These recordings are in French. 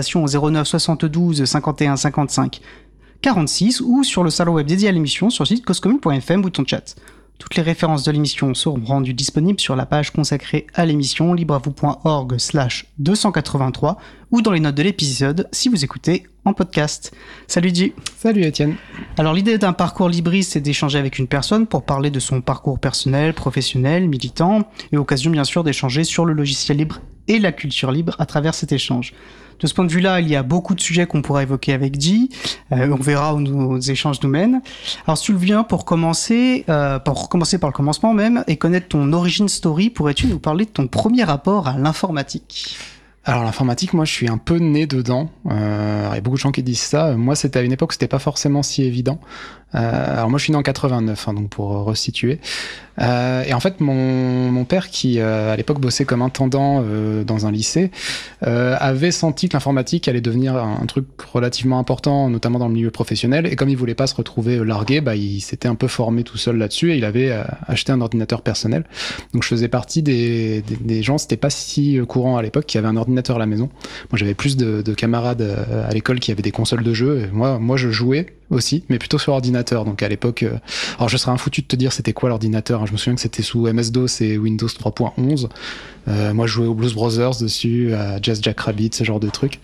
au 09 72 51 55 46 ou sur le salon web dédié à l'émission sur le site causecommune.fm, bouton chat. Toutes les références de l'émission seront rendues disponibles sur la page consacrée à l'émission libreavou.org/283 ou dans les notes de l'épisode si vous écoutez en podcast. Salut J. Salut Étienne. Alors l'idée d'un parcours libriste, c'est d'échanger avec une personne pour parler de son parcours personnel, professionnel, militant, et occasion bien sûr d'échanger sur le logiciel libre et la culture libre à travers cet échange. De ce point de vue-là, il y a beaucoup de sujets qu'on pourra évoquer avec J. On verra où nos échanges nous mènent. Alors, si tu le viens pour commencer par le commencement même, et connaître ton origin story, pourrais-tu nous parler de ton premier rapport à l'informatique ? Alors l'informatique, moi je suis un peu né dedans. Il y a beaucoup de gens qui disent ça. Moi c'était à une époque où c'était pas forcément si évident. Alors moi je suis né en 89, donc pour resituer. Et en fait mon père qui à l'époque bossait comme intendant dans un lycée avait senti que l'informatique allait devenir un truc relativement important, notamment dans le milieu professionnel. Et comme il voulait pas se retrouver largué, il s'était un peu formé tout seul là-dessus et il avait acheté un ordinateur personnel. Donc je faisais partie des gens, c'était pas si courant à l'époque, qui avaient un ordinateur à la maison. Moi j'avais plus de camarades à l'école qui avaient des consoles de jeux. Et moi je jouais aussi, mais plutôt sur ordinateur. Donc à l'époque, alors je serais un foutu de te dire c'était quoi l'ordinateur. Je me souviens que c'était sous MS-DOS et Windows 3.11. Moi je jouais aux Blues Brothers dessus, à Jazz Jack Rabbit, ce genre de trucs.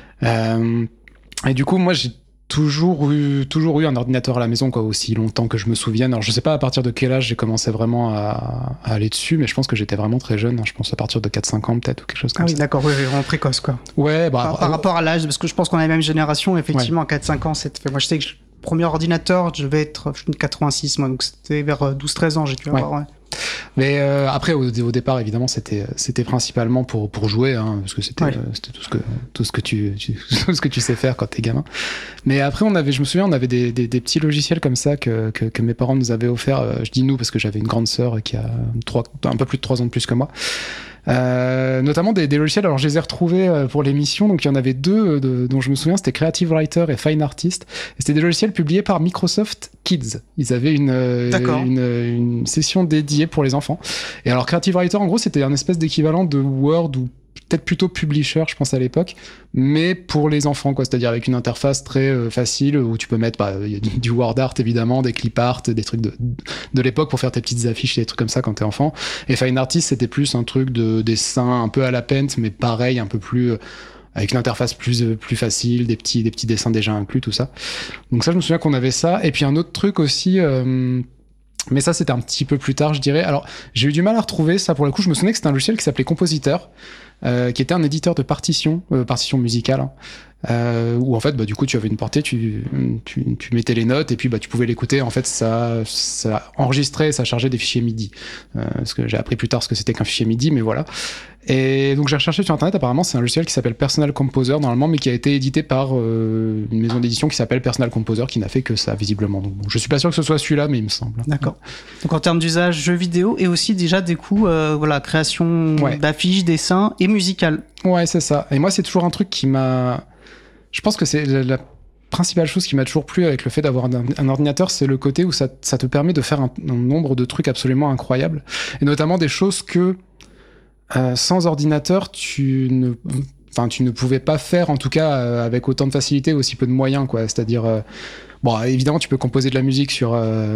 Et du coup moi j'ai toujours eu un ordinateur à la maison, aussi longtemps que je me souvienne. Alors je sais pas à partir de quel âge j'ai commencé vraiment à aller dessus, mais je pense que j'étais vraiment très jeune, je pense à partir de 4-5 ans peut-être, ou quelque chose comme ça. Ah oui, d'accord, oui, vraiment précoce quoi. Ouais, par rapport à l'âge, parce que je pense qu'on a la même génération, effectivement, ouais. À 4-5 ans, moi je sais que le premier ordinateur, je suis de 86, moi, donc c'était vers 12-13 ans, j'ai dû avoir, ouais. Mais après au départ évidemment c'était principalement pour jouer, parce que c'était tout ce que tu sais faire quand t'es gamin. Mais après je me souviens on avait des petits logiciels comme ça que mes parents nous avaient offert. Je dis nous parce que j'avais une grande sœur qui a un peu plus de 3 ans de plus que moi. Notamment des logiciels, alors je les ai retrouvés pour l'émission, donc il y en avait 2 dont je me souviens, c'était Creative Writer et Fine Artist, et c'était des logiciels publiés par Microsoft Kids. Ils avaient une session dédiée pour les enfants, et alors Creative Writer en gros c'était un espèce d'équivalent de Word ou peut-être plutôt Publisher, je pense à l'époque, mais pour les enfants, c'est-à-dire avec une interface très facile où tu peux mettre du word art évidemment, des clip art, des trucs de l'époque pour faire tes petites affiches, des trucs comme ça quand t'es enfant. Et Fine Artist c'était plus un truc de dessin un peu à la Paint, mais pareil, un peu plus avec une interface plus facile, des petits dessins déjà inclus, tout ça. Donc ça, je me souviens qu'on avait ça. Et puis un autre truc aussi. Mais ça, c'était un petit peu plus tard, je dirais. Alors, j'ai eu du mal à retrouver ça. Pour le coup, je me souvenais que c'était un logiciel qui s'appelait Compositeur, qui était un éditeur de partition musicale, où en fait, du coup, tu avais une portée, tu mettais les notes, et puis tu pouvais l'écouter. En fait, ça enregistrait, ça chargeait des fichiers MIDI. Parce que j'ai appris plus tard ce que c'était qu'un fichier MIDI, mais voilà. Et donc j'ai recherché sur internet, apparemment c'est un logiciel qui s'appelle Personal Composer normalement, mais qui a été édité par une maison d'édition qui s'appelle Personal Composer, qui n'a fait que ça visiblement. Donc je suis pas sûr que ce soit celui-là, mais il me semble. D'accord. Donc en termes d'usage, jeux vidéo et aussi déjà des coups, création d'affiches, dessins et musical. Ouais, c'est ça. Et moi c'est toujours un truc qui m'a... Je pense que c'est la principale chose qui m'a toujours plu avec le fait d'avoir un ordinateur, c'est le côté où ça te permet de faire un nombre de trucs absolument incroyables, et notamment des choses que sans ordinateur, tu ne pouvais pas faire, en tout cas avec autant de facilité, aussi peu de moyens, C'est-à-dire, évidemment, tu peux composer de la musique sur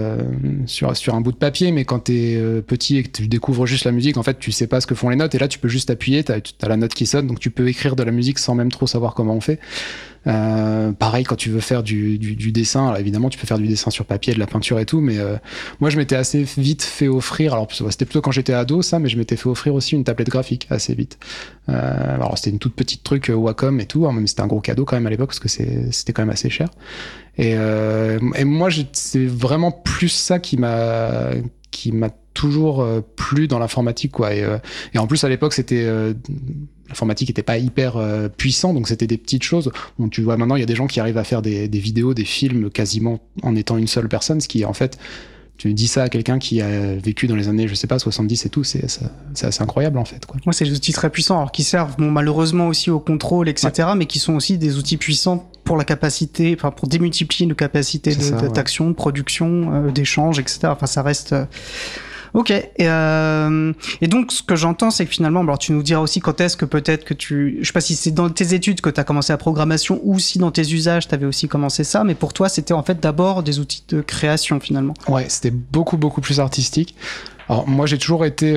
un bout de papier, mais quand t'es petit et que tu découvres juste la musique, en fait, tu sais pas ce que font les notes, et là, tu peux juste appuyer, t'as la note qui sonne, donc tu peux écrire de la musique sans même trop savoir comment on fait. Pareil quand tu veux faire du dessin, alors évidemment tu peux faire du dessin sur papier, de la peinture et tout, mais moi je m'étais assez vite fait offrir, alors c'était plutôt quand j'étais ado ça, mais je m'étais fait offrir aussi une tablette graphique assez vite. Alors c'était une toute petite truc Wacom et tout, mais c'était un gros cadeau quand même à l'époque parce que c'était quand même assez cher. Et moi c'est vraiment plus ça qui m'a toujours plu dans l'informatique, et en plus à l'époque c'était l'informatique était pas hyper puissant, donc c'était des petites choses. Donc tu vois maintenant il y a des gens qui arrivent à faire des vidéos, des films quasiment en étant une seule personne, ce qui est en fait, tu dis ça à quelqu'un qui a vécu dans les années, je sais pas, 70 et tout, c'est assez incroyable en fait, Moi c'est des outils très puissants, alors qui servent malheureusement aussi au contrôle, etc., mais qui sont aussi des outils puissants pour la capacité, pour démultiplier nos capacités d'action, de production, d'échange, etc. Ça reste Ok. Et donc, ce que j'entends, c'est que finalement, alors tu nous diras aussi quand est-ce que peut-être que je sais pas si c'est dans tes études que tu as commencé la programmation ou si dans tes usages, tu avais aussi commencé ça, mais pour toi, c'était en fait d'abord des outils de création finalement. Ouais, c'était beaucoup, beaucoup plus artistique. Alors, moi, j'ai toujours été...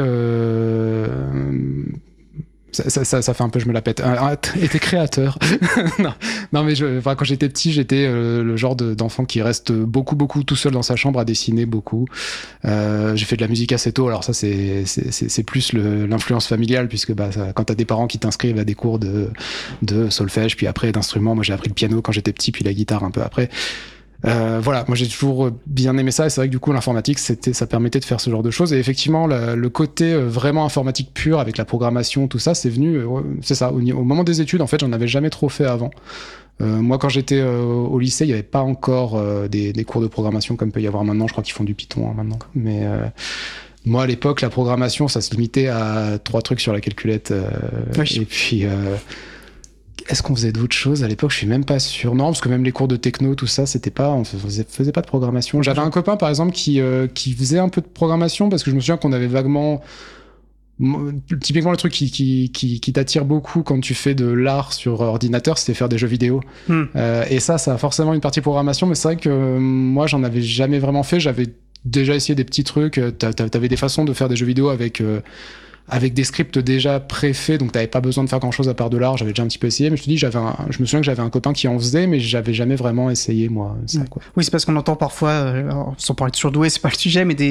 Ça fait un peu, je me la pète. Était créateur. non, mais quand j'étais petit, j'étais le genre d'enfant qui reste beaucoup tout seul dans sa chambre à dessiner beaucoup. J'ai fait de la musique assez tôt. Alors ça, c'est plus l'influence familiale, puisque quand t'as des parents qui t'inscrivent à des cours de solfège, puis après d'instruments, moi j'ai appris le piano quand j'étais petit, puis la guitare un peu après. Voilà, moi j'ai toujours bien aimé ça, et c'est vrai que du coup l'informatique ça permettait de faire ce genre de choses, et effectivement le côté vraiment informatique pur avec la programmation, tout ça, c'est venu, c'est ça, au moment des études en fait, j'en avais jamais trop fait avant. Moi quand j'étais au lycée, il n'y avait pas encore des cours de programmation comme peut y avoir maintenant, je crois qu'ils font du Python maintenant, mais moi à l'époque la programmation ça se limitait à 3 trucs sur la calculette, oui. Et puis est-ce qu'on faisait d'autres choses à l'époque? Je suis même pas sûr. Non, parce que même les cours de techno, tout ça, on faisait pas de programmation. J'avais un copain, par exemple, qui faisait un peu de programmation, parce que je me souviens qu'on avait vaguement... Typiquement, le truc qui t'attire beaucoup quand tu fais de l'art sur ordinateur, c'est faire des jeux vidéo. Et ça a forcément une partie programmation, mais c'est vrai que moi, j'en avais jamais vraiment fait. J'avais déjà essayé des petits trucs. T'avais des façons de faire des jeux vidéo avec des scripts déjà préfaits, donc t'avais pas besoin de faire grand chose à part de l'art. J'avais déjà un petit peu essayé, mais je me souviens que j'avais un copain qui en faisait, mais j'avais jamais vraiment essayé moi ça, quoi. Oui, c'est parce qu'on entend parfois, sans parler de surdoués, c'est pas le sujet, mais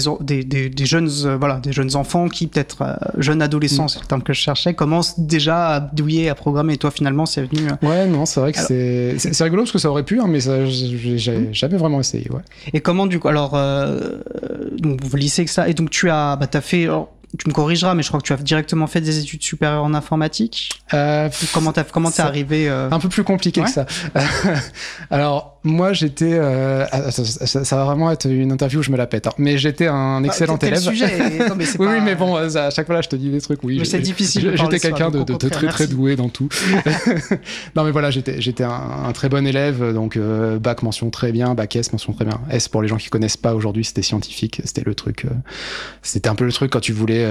des jeunes des jeunes enfants qui peut-être jeunes adolescents, c'est le terme que je cherchais, commencent déjà à douiller, à programmer. Et toi finalement c'est venu ouais, non, c'est vrai que c'est rigolo parce que ça aurait pu, mais ça j'ai jamais vraiment essayé. Ouais. Et comment du coup, alors donc vous lycée que ça, et donc t'as fait, tu me corrigeras, mais je crois que tu as directement fait des études supérieures en informatique. Comment t'es arrivé Un peu plus compliqué que ça. Alors, moi, j'étais... ça va vraiment être une interview où je me la pète. Hein. Mais j'étais un excellent élève. Le sujet. Non, mais oui, mais bon, à chaque fois là, je te dis des trucs. Oui, mais c'est difficile. J'étais quelqu'un de très, très doué dans tout. Non, mais voilà, j'étais un très bon élève. Donc, bac, mention très bien. Bac S, mention très bien. S, pour les gens qui connaissent pas aujourd'hui, c'était scientifique. C'était le truc... c'était un peu le truc quand tu voulais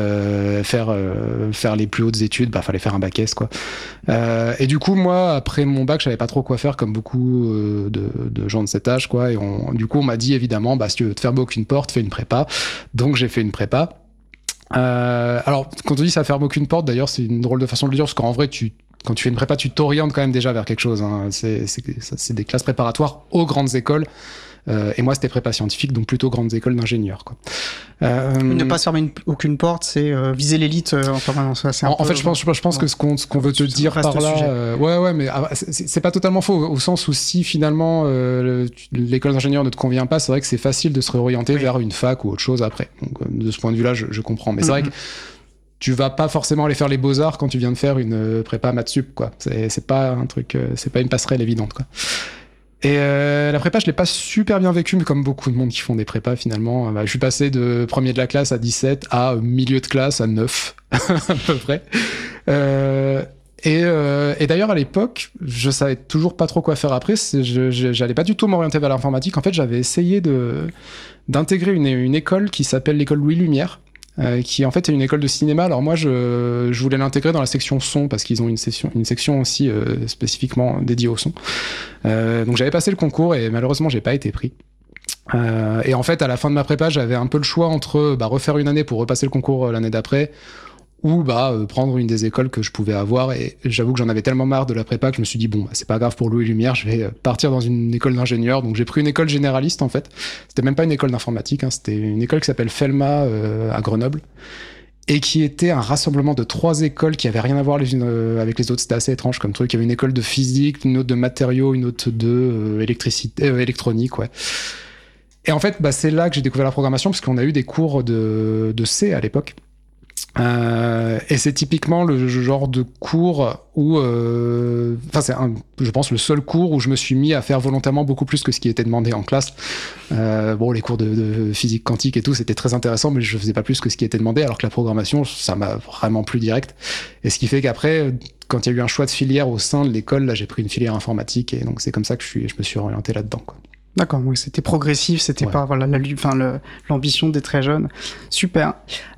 faire les plus hautes études, fallait faire un bac S, quoi. Et du coup, moi, après mon bac, je savais pas trop quoi faire, comme beaucoup de gens de cet âge, quoi. Et du coup, on m'a dit, évidemment, si tu veux te fermer aucune porte, fais une prépa. Donc, j'ai fait une prépa. Alors, quand on dit ça ferme aucune porte, d'ailleurs, c'est une drôle de façon de le dire, parce qu'en vrai, quand tu fais une prépa, tu t'orientes quand même déjà vers quelque chose. Hein. C'est des classes préparatoires aux grandes écoles. Et moi, c'était prépa scientifique, donc plutôt grandes écoles d'ingénieurs, quoi. Ne pas se fermer aucune porte, c'est viser l'élite en permanence. En fait, je pense que ce qu'on veut te dire par là, ouais, mais c'est pas totalement faux, au sens où si finalement l'école d'ingénieur ne te convient pas, c'est vrai que c'est facile de se réorienter vers une fac ou autre chose après. Donc, de ce point de vue-là, je comprends. Mais c'est vrai que tu vas pas forcément aller faire les beaux-arts quand tu viens de faire une prépa maths sup, quoi. C'est pas un truc, c'est pas une passerelle évidente, quoi. Et la prépa, je l'ai pas super bien vécue, mais comme beaucoup de monde qui font des prépas, finalement, je suis passé de premier de la classe à 17 à milieu de classe à 9, à peu près. Et d'ailleurs, à l'époque, je savais toujours pas trop quoi faire après. J'allais pas du tout m'orienter vers l'informatique. En fait, j'avais essayé d'intégrer une école qui s'appelle l'école Louis Lumière. Qui en fait est une école de cinéma. Alors moi je voulais l'intégrer dans la section son parce qu'ils ont une section aussi spécifiquement dédiée au son. Donc j'avais passé le concours et malheureusement j'ai pas été pris. Et en fait à la fin de ma prépa j'avais un peu le choix entre refaire une année pour repasser le concours l'année d'après ou prendre une des écoles que je pouvais avoir, et j'avoue que j'en avais tellement marre de la prépa que je me suis dit c'est pas grave pour Louis Lumière, je vais partir dans une école d'ingénieur. Donc j'ai pris une école généraliste en fait, c'était même pas une école d'informatique, hein, c'était une école qui s'appelle Felma à Grenoble et qui était un rassemblement de 3 écoles qui avaient rien à voir les unes avec les autres. C'était assez étrange comme truc. Il y avait une école de physique, une autre de matériaux, une autre de électronique, ouais. Et en fait c'est là que j'ai découvert la programmation, parce qu'on a eu des cours de C à l'époque. Et c'est typiquement le genre de cours où je pense le seul cours où je me suis mis à faire volontairement beaucoup plus que ce qui était demandé en classe. Les cours de physique quantique et tout, c'était très intéressant, mais je faisais pas plus que ce qui était demandé, alors que la programmation, ça m'a vraiment plu direct. Et ce qui fait qu'après, quand il y a eu un choix de filière au sein de l'école, là j'ai pris une filière informatique, et donc c'est comme ça que je me suis orienté là-dedans, quoi. D'accord, donc c'était progressif, c'était pas voilà l'ambition des très jeunes. Super.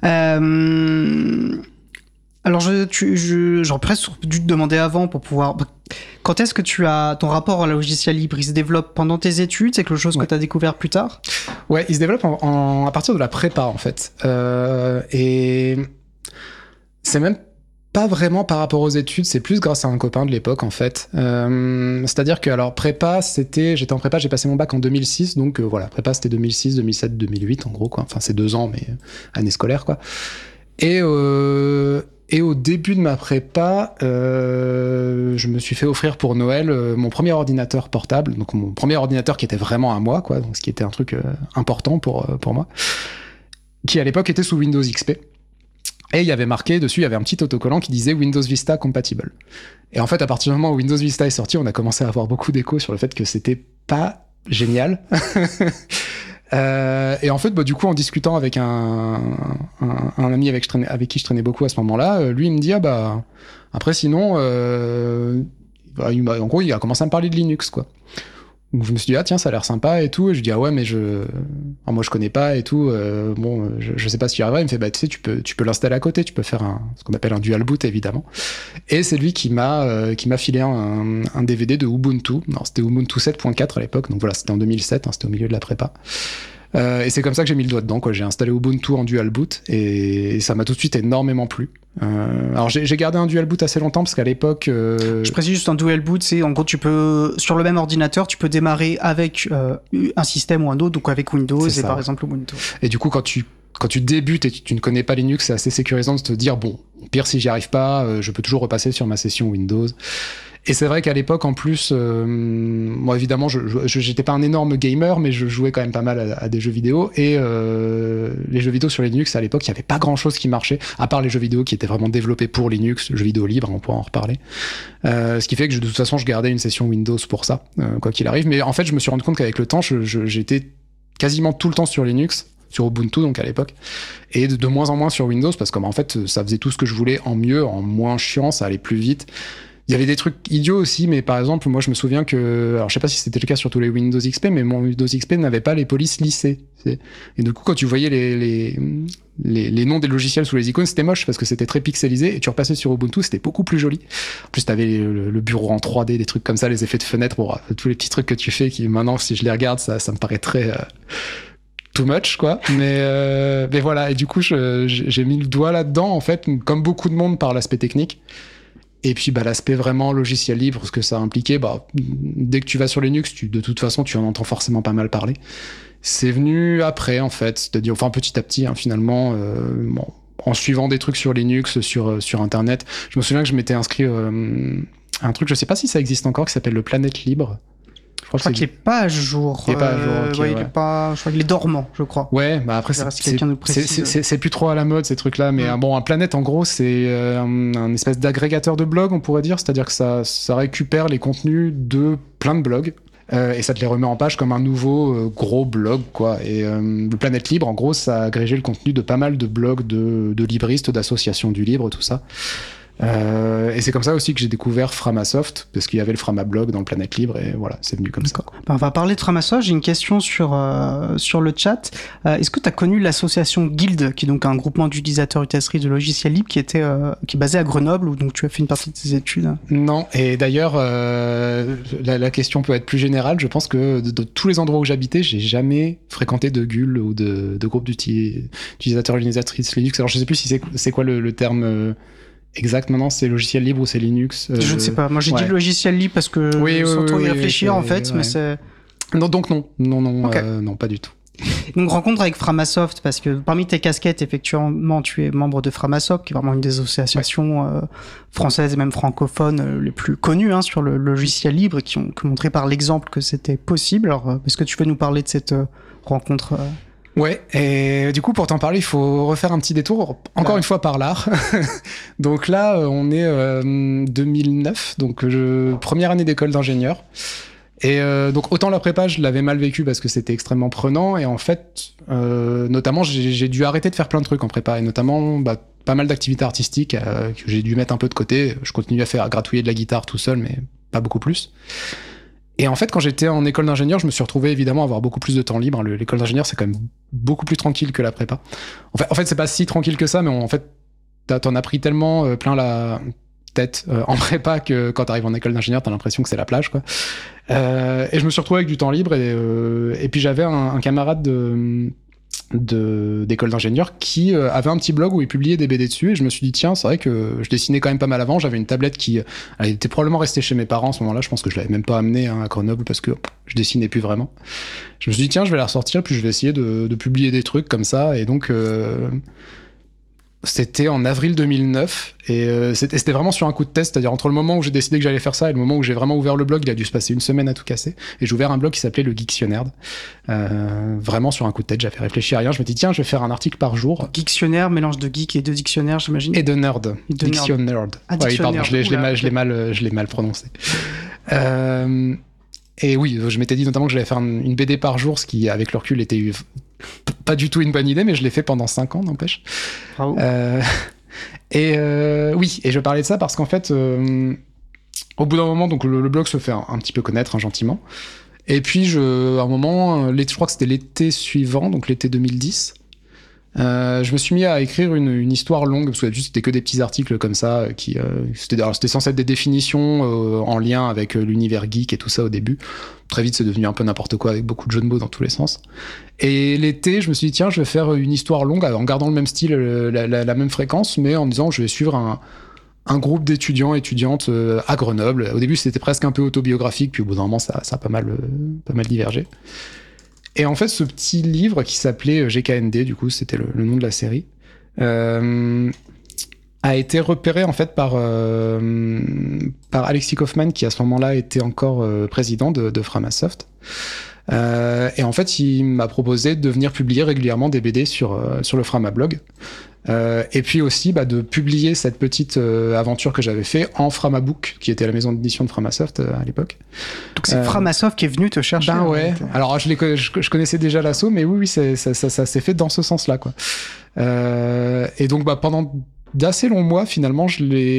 Alors j'aurais presque dû te demander avant pour pouvoir. Quand est-ce que ton rapport à la logiciel libre, il se développe pendant tes études? C'est quelque chose que tu as découvert plus tard? Ouais, il se développe à partir de la prépa en fait. Et c'est même pas vraiment par rapport aux études, c'est plus grâce à un copain de l'époque en fait. C'est-à-dire que alors prépa, j'étais en prépa, j'ai passé mon bac en 2006, donc voilà, prépa c'était 2006, 2007, 2008 en gros quoi. Enfin c'est 2 ans mais année scolaire quoi. Et au début de ma prépa, je me suis fait offrir pour Noël mon premier ordinateur portable, donc mon premier ordinateur qui était vraiment à moi, quoi, donc ce qui était un truc important pour moi, qui à l'époque était sous Windows XP. Et il y avait marqué dessus, il y avait un petit autocollant qui disait Windows Vista compatible. Et en fait, à partir du moment où Windows Vista est sorti, on a commencé à avoir beaucoup d'échos sur le fait que c'était pas génial. Et en fait, du coup, en discutant avec un ami avec qui je traînais beaucoup à ce moment-là, lui, il me dit, après, sinon, en gros, il a commencé à me parler de Linux, quoi. Donc, je me suis dit, tiens, ça a l'air sympa et tout. Et je dis, ouais, mais moi, je connais pas et tout. Je sais pas si j'y arriverai. Il me fait, tu sais, tu peux l'installer à côté. Tu peux faire ce qu'on appelle un dual boot, évidemment. Et c'est lui qui m'a filé un DVD de Ubuntu. Non, c'était Ubuntu 7.4 à l'époque. Donc voilà, c'était en 2007. C'était au milieu de la prépa. Et c'est comme ça que j'ai mis le doigt dedans, quoi. J'ai installé Ubuntu en dual boot et ça m'a tout de suite énormément plu. Alors j'ai gardé un dual boot assez longtemps parce qu'à l'époque... Je précise juste, un dual boot, c'est en gros tu peux, sur le même ordinateur, tu peux démarrer avec un système ou un autre, donc avec Windows et par exemple Ubuntu. Et du coup quand tu débutes et tu ne connais pas Linux, c'est assez sécurisant de te dire, bon, pire si j'y arrive pas, je peux toujours repasser sur ma session Windows. Et c'est vrai qu'à l'époque, en plus, moi évidemment, j'étais pas un énorme gamer, mais je jouais quand même pas mal à des jeux vidéo. Et les jeux vidéo sur Linux, à l'époque, il y avait pas grand-chose qui marchait, à part les jeux vidéo qui étaient vraiment développés pour Linux, jeux vidéo libres, on pourra en reparler. Ce qui fait que de toute façon, je gardais une session Windows pour ça, quoi qu'il arrive. Mais en fait, je me suis rendu compte qu'avec le temps, j'étais quasiment tout le temps sur Linux, sur Ubuntu donc à l'époque, et de moins en moins sur Windows, parce que en fait, ça faisait tout ce que je voulais en mieux, en moins chiant, ça allait plus vite. Il y avait des trucs idiots aussi, mais par exemple, moi je me souviens que, alors je sais pas si c'était le cas sur tous les Windows XP, mais mon Windows XP n'avait pas les polices lissées. Et du coup, quand tu voyais les noms des logiciels sous les icônes, c'était moche parce que c'était très pixelisé, et tu repassais sur Ubuntu, c'était beaucoup plus joli. En plus, t'avais le bureau en 3D, des trucs comme ça, les effets de fenêtre, bon, tous les petits trucs que tu fais qui maintenant, si je les regarde, ça me paraît très too much, quoi. Mais voilà, et du coup, j'ai mis le doigt là-dedans, en fait, comme beaucoup de monde par l'aspect technique. Et puis l'aspect vraiment logiciel libre, ce que ça impliquait, dès que tu vas sur Linux, de toute façon, tu en entends forcément pas mal parler. C'est venu après, en fait, c'est-à-dire, enfin petit à petit, finalement, en suivant des trucs sur Linux, sur Internet. Je me souviens que je m'étais inscrit à un truc, je sais pas si ça existe encore, qui s'appelle le Planète Libre. Je crois qu'il n'est pas à jour. Il n'est pas à jour, okay, ouais. Je crois qu'il est dormant, je crois. Ouais, après, c'est plus trop à la mode, ces trucs-là. Mais un Planète, en gros, c'est un espèce d'agrégateur de blogs, on pourrait dire. C'est-à-dire que ça récupère les contenus de plein de blogs. Et ça te les remet en page comme un nouveau gros blog, quoi. Et le Planète Libre, en gros, ça a agrégé le contenu de pas mal de blogs de libristes, d'associations du libre, tout ça. Et c'est comme ça aussi que j'ai découvert Framasoft, parce qu'il y avait le Framablog dans le Planète Libre, et voilà, c'est venu comme ça. On va parler de Framasoft. J'ai une question sur le chat. Est-ce que tu as connu l'association Guild, qui est donc un groupement d'utilisateurs utilisatrices de logiciels libres qui est basé à Grenoble, où donc tu as fait une partie de tes études? Non, et d'ailleurs, la question peut être plus générale. Je pense que de tous les endroits où j'habitais, j'ai jamais fréquenté de Guild ou de groupe d'utilisateurs utilisatrices Linux. Alors je sais plus si c'est quoi le terme... Exact, maintenant c'est logiciel libre ou c'est Linux Je ne sais pas, moi j'ai dit logiciel libre parce que sans trop y réfléchir en fait, mais c'est... Non, donc non, okay. Non, pas du tout. Donc rencontre avec Framasoft, parce que parmi tes casquettes, effectivement, tu es membre de Framasoft, qui est vraiment une des associations françaises et même francophones les plus connues sur le logiciel libre, et qui ont montré par l'exemple que c'était possible. Alors, est-ce que tu peux nous parler de cette rencontre Ouais, et du coup, pour t'en parler, il faut refaire un petit détour, encore une fois par l'art. Donc là, on est 2009, donc première année d'école d'ingénieur. Et donc autant la prépa, je l'avais mal vécu parce que c'était extrêmement prenant, et en fait, notamment, j'ai dû arrêter de faire plein de trucs en prépa, et notamment pas mal d'activités artistiques que j'ai dû mettre un peu de côté. Je continue à gratouiller de la guitare tout seul, mais pas beaucoup plus. Et en fait, quand j'étais en école d'ingénieur, je me suis retrouvé évidemment à avoir beaucoup plus de temps libre. L'école d'ingénieur, c'est quand même beaucoup plus tranquille que la prépa. En fait, c'est pas si tranquille que ça, mais en fait, t'en as pris tellement plein la tête en prépa que quand t'arrives en école d'ingénieur, t'as l'impression que c'est la plage, quoi. Et je me suis retrouvé avec du temps libre et puis j'avais un camarade d'école d'ingénieur qui avait un petit blog où il publiait des BD dessus et je me suis dit tiens, c'est vrai que je dessinais quand même pas mal avant, j'avais une tablette qui elle était probablement restée chez mes parents à ce moment-là, je pense que je l'avais même pas amenée à Grenoble parce que je dessinais plus vraiment. Je me suis dit tiens, je vais la ressortir puis je vais essayer de publier des trucs comme ça et donc c'était en avril 2009 et c'était vraiment sur un coup de test, c'est-à-dire entre le moment où j'ai décidé que j'allais faire ça et le moment où j'ai vraiment ouvert le blog, il a dû se passer une semaine à tout casser. Et j'ai ouvert un blog qui s'appelait le Geektionnaire. Vraiment sur un coup de tête, j'avais réfléchi à rien. Je me dis tiens, je vais faire un article par jour. Geektionnaire, mélange de geek et de dictionnaire, j'imagine. Et de nerd. Geektionnaire. Ah, oui, pardon, je l'ai mal prononcé. Et oui, je m'étais dit notamment que j'allais faire une BD par jour, ce qui, avec le recul, était pas du tout une bonne idée, mais je l'ai fait pendant 5 ans, n'empêche. Bravo. Oui, et je parlais de ça parce qu'en fait, au bout d'un moment, donc le blog se fait un petit peu connaître, gentiment. Et puis, à un moment, je crois que c'était l'été suivant, donc l'été 2010, je me suis mis à écrire une histoire longue, parce que c'était que des petits articles comme ça, c'était censé être des définitions en lien avec l'univers geek et tout ça au début. Très vite, c'est devenu un peu n'importe quoi, avec beaucoup de jeux de mots dans tous les sens. Et l'été, je me suis dit, tiens, je vais faire une histoire longue, en gardant le même style, la même fréquence, mais en me disant, je vais suivre un groupe d'étudiants et étudiantes à Grenoble. Au début, c'était presque un peu autobiographique, puis au bout d'un moment, ça a pas mal divergé. Et en fait, ce petit livre qui s'appelait GKND, du coup, c'était le nom de la série, a été repéré en fait par Alexis Kaufman, qui à ce moment-là était encore président de Framasoft. Et en fait, il m'a proposé de venir publier régulièrement des BD sur le Framablog. Et puis aussi de publier cette petite aventure que j'avais fait en Framabook, qui était la maison d'édition de Framasoft à l'époque. Donc c'est Framasoft qui est venu te chercher. Ben ouais. Alors je connaissais déjà l'assaut, mais oui, ça s'est fait dans ce sens-là, quoi. Et donc pendant d'assez longs mois, finalement,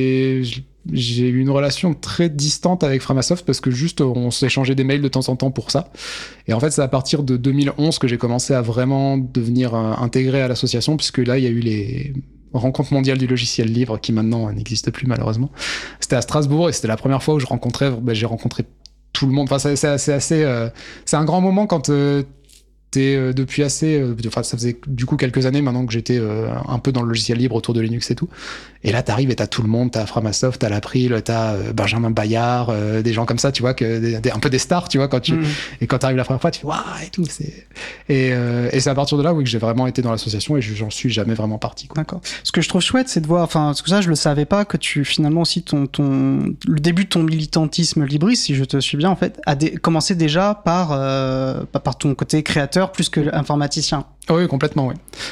j'ai eu une relation très distante avec Framasoft parce que juste on s'échangeait des mails de temps en temps pour ça. Et en fait, c'est à partir de 2011 que j'ai commencé à vraiment devenir intégré à l'association, puisque là, il y a eu les rencontres mondiales du logiciel libre qui maintenant n'existent plus malheureusement. C'était à Strasbourg et c'était la première fois où j'ai rencontré tout le monde. Enfin, c'est un grand moment quand t'es depuis assez... ça faisait du coup quelques années maintenant que j'étais un peu dans le logiciel libre autour de Linux et tout. Et là, t'arrives et t'as tout le monde, t'as Framasoft, t'as l'April, t'as Benjamin Bayard, des gens comme ça, tu vois, un peu des stars, tu vois, et quand t'arrives la première fois, tu fais waouh et tout. Et c'est à partir de là que j'ai vraiment été dans l'association et j'en suis jamais vraiment parti, quoi. D'accord. Ce que je trouve chouette, c'est de voir, parce que ça, je le savais pas, que tu finalement aussi le début de ton militantisme libriste, si je te suis bien, en fait, a commencé déjà par ton côté créateur plus que informaticien. Oui, complètement, oui.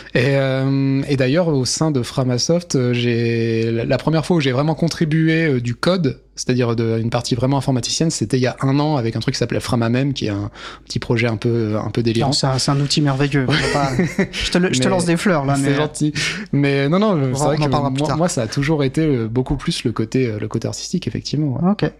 Et d'ailleurs, au sein de Framasoft, la première fois où j'ai vraiment contribué du code, c'est-à-dire une partie vraiment informaticienne, c'était il y a 1 an avec un truc qui s'appelait Framamem, qui est un petit projet un peu délirant. Non, c'est un outil merveilleux. Je te lance des fleurs, là. C'est gentil. Mais non, c'est vrai que moi, ça a toujours été beaucoup plus le côté artistique, effectivement. Ouais. Ok.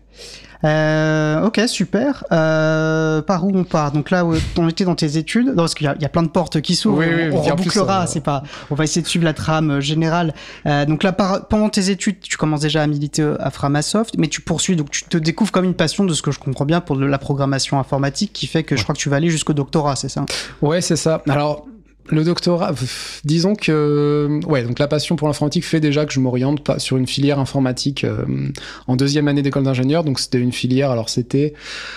Ok, super. Par où on part? Donc là, on était dans tes études. Non, parce qu'il y a plein de portes qui s'ouvrent. Oui, on rebouclera. C'est pas. On va essayer de suivre la trame générale. Donc là, pendant tes études, tu commences déjà à militer à Framasoft, mais tu poursuis. Donc tu te découvres comme une passion, de ce que je comprends bien, pour la programmation informatique, qui fait que je crois que tu vas aller jusqu'au doctorat, c'est ça? Ouais, c'est ça. Alors. Le doctorat, disons que donc la passion pour l'informatique fait déjà que je m'oriente pas sur une filière informatique en 2e année d'école d'ingénieur. Donc c'était une filière, alors c'était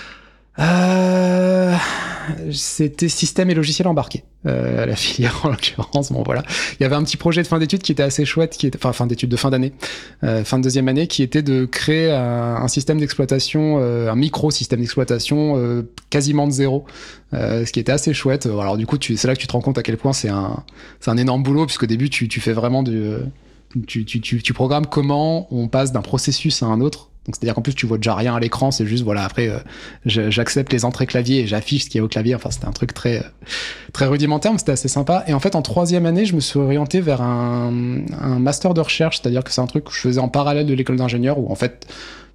système et logiciel embarqué, la filière en l'occurrence. Bon voilà, il y avait un petit projet de fin d'études qui était assez chouette, fin d'études de fin d'année, fin de 2e année, qui était de créer un système d'exploitation, un micro-système d'exploitation quasiment de zéro, ce qui était assez chouette. Alors du coup, c'est là que tu te rends compte à quel point c'est un énorme boulot, puisqu'au début tu fais vraiment tu programmes comment on passe d'un processus à un autre. Donc c'est-à-dire qu'en plus tu vois déjà rien à l'écran, c'est juste après j'accepte les entrées clavier et j'affiche ce qu'il y a au clavier. Enfin c'était un truc très très rudimentaire, mais c'était assez sympa. Et en fait en 3e année, je me suis orienté vers un master de recherche, c'est-à-dire que c'est un truc que je faisais en parallèle de l'école d'ingénieur, où en fait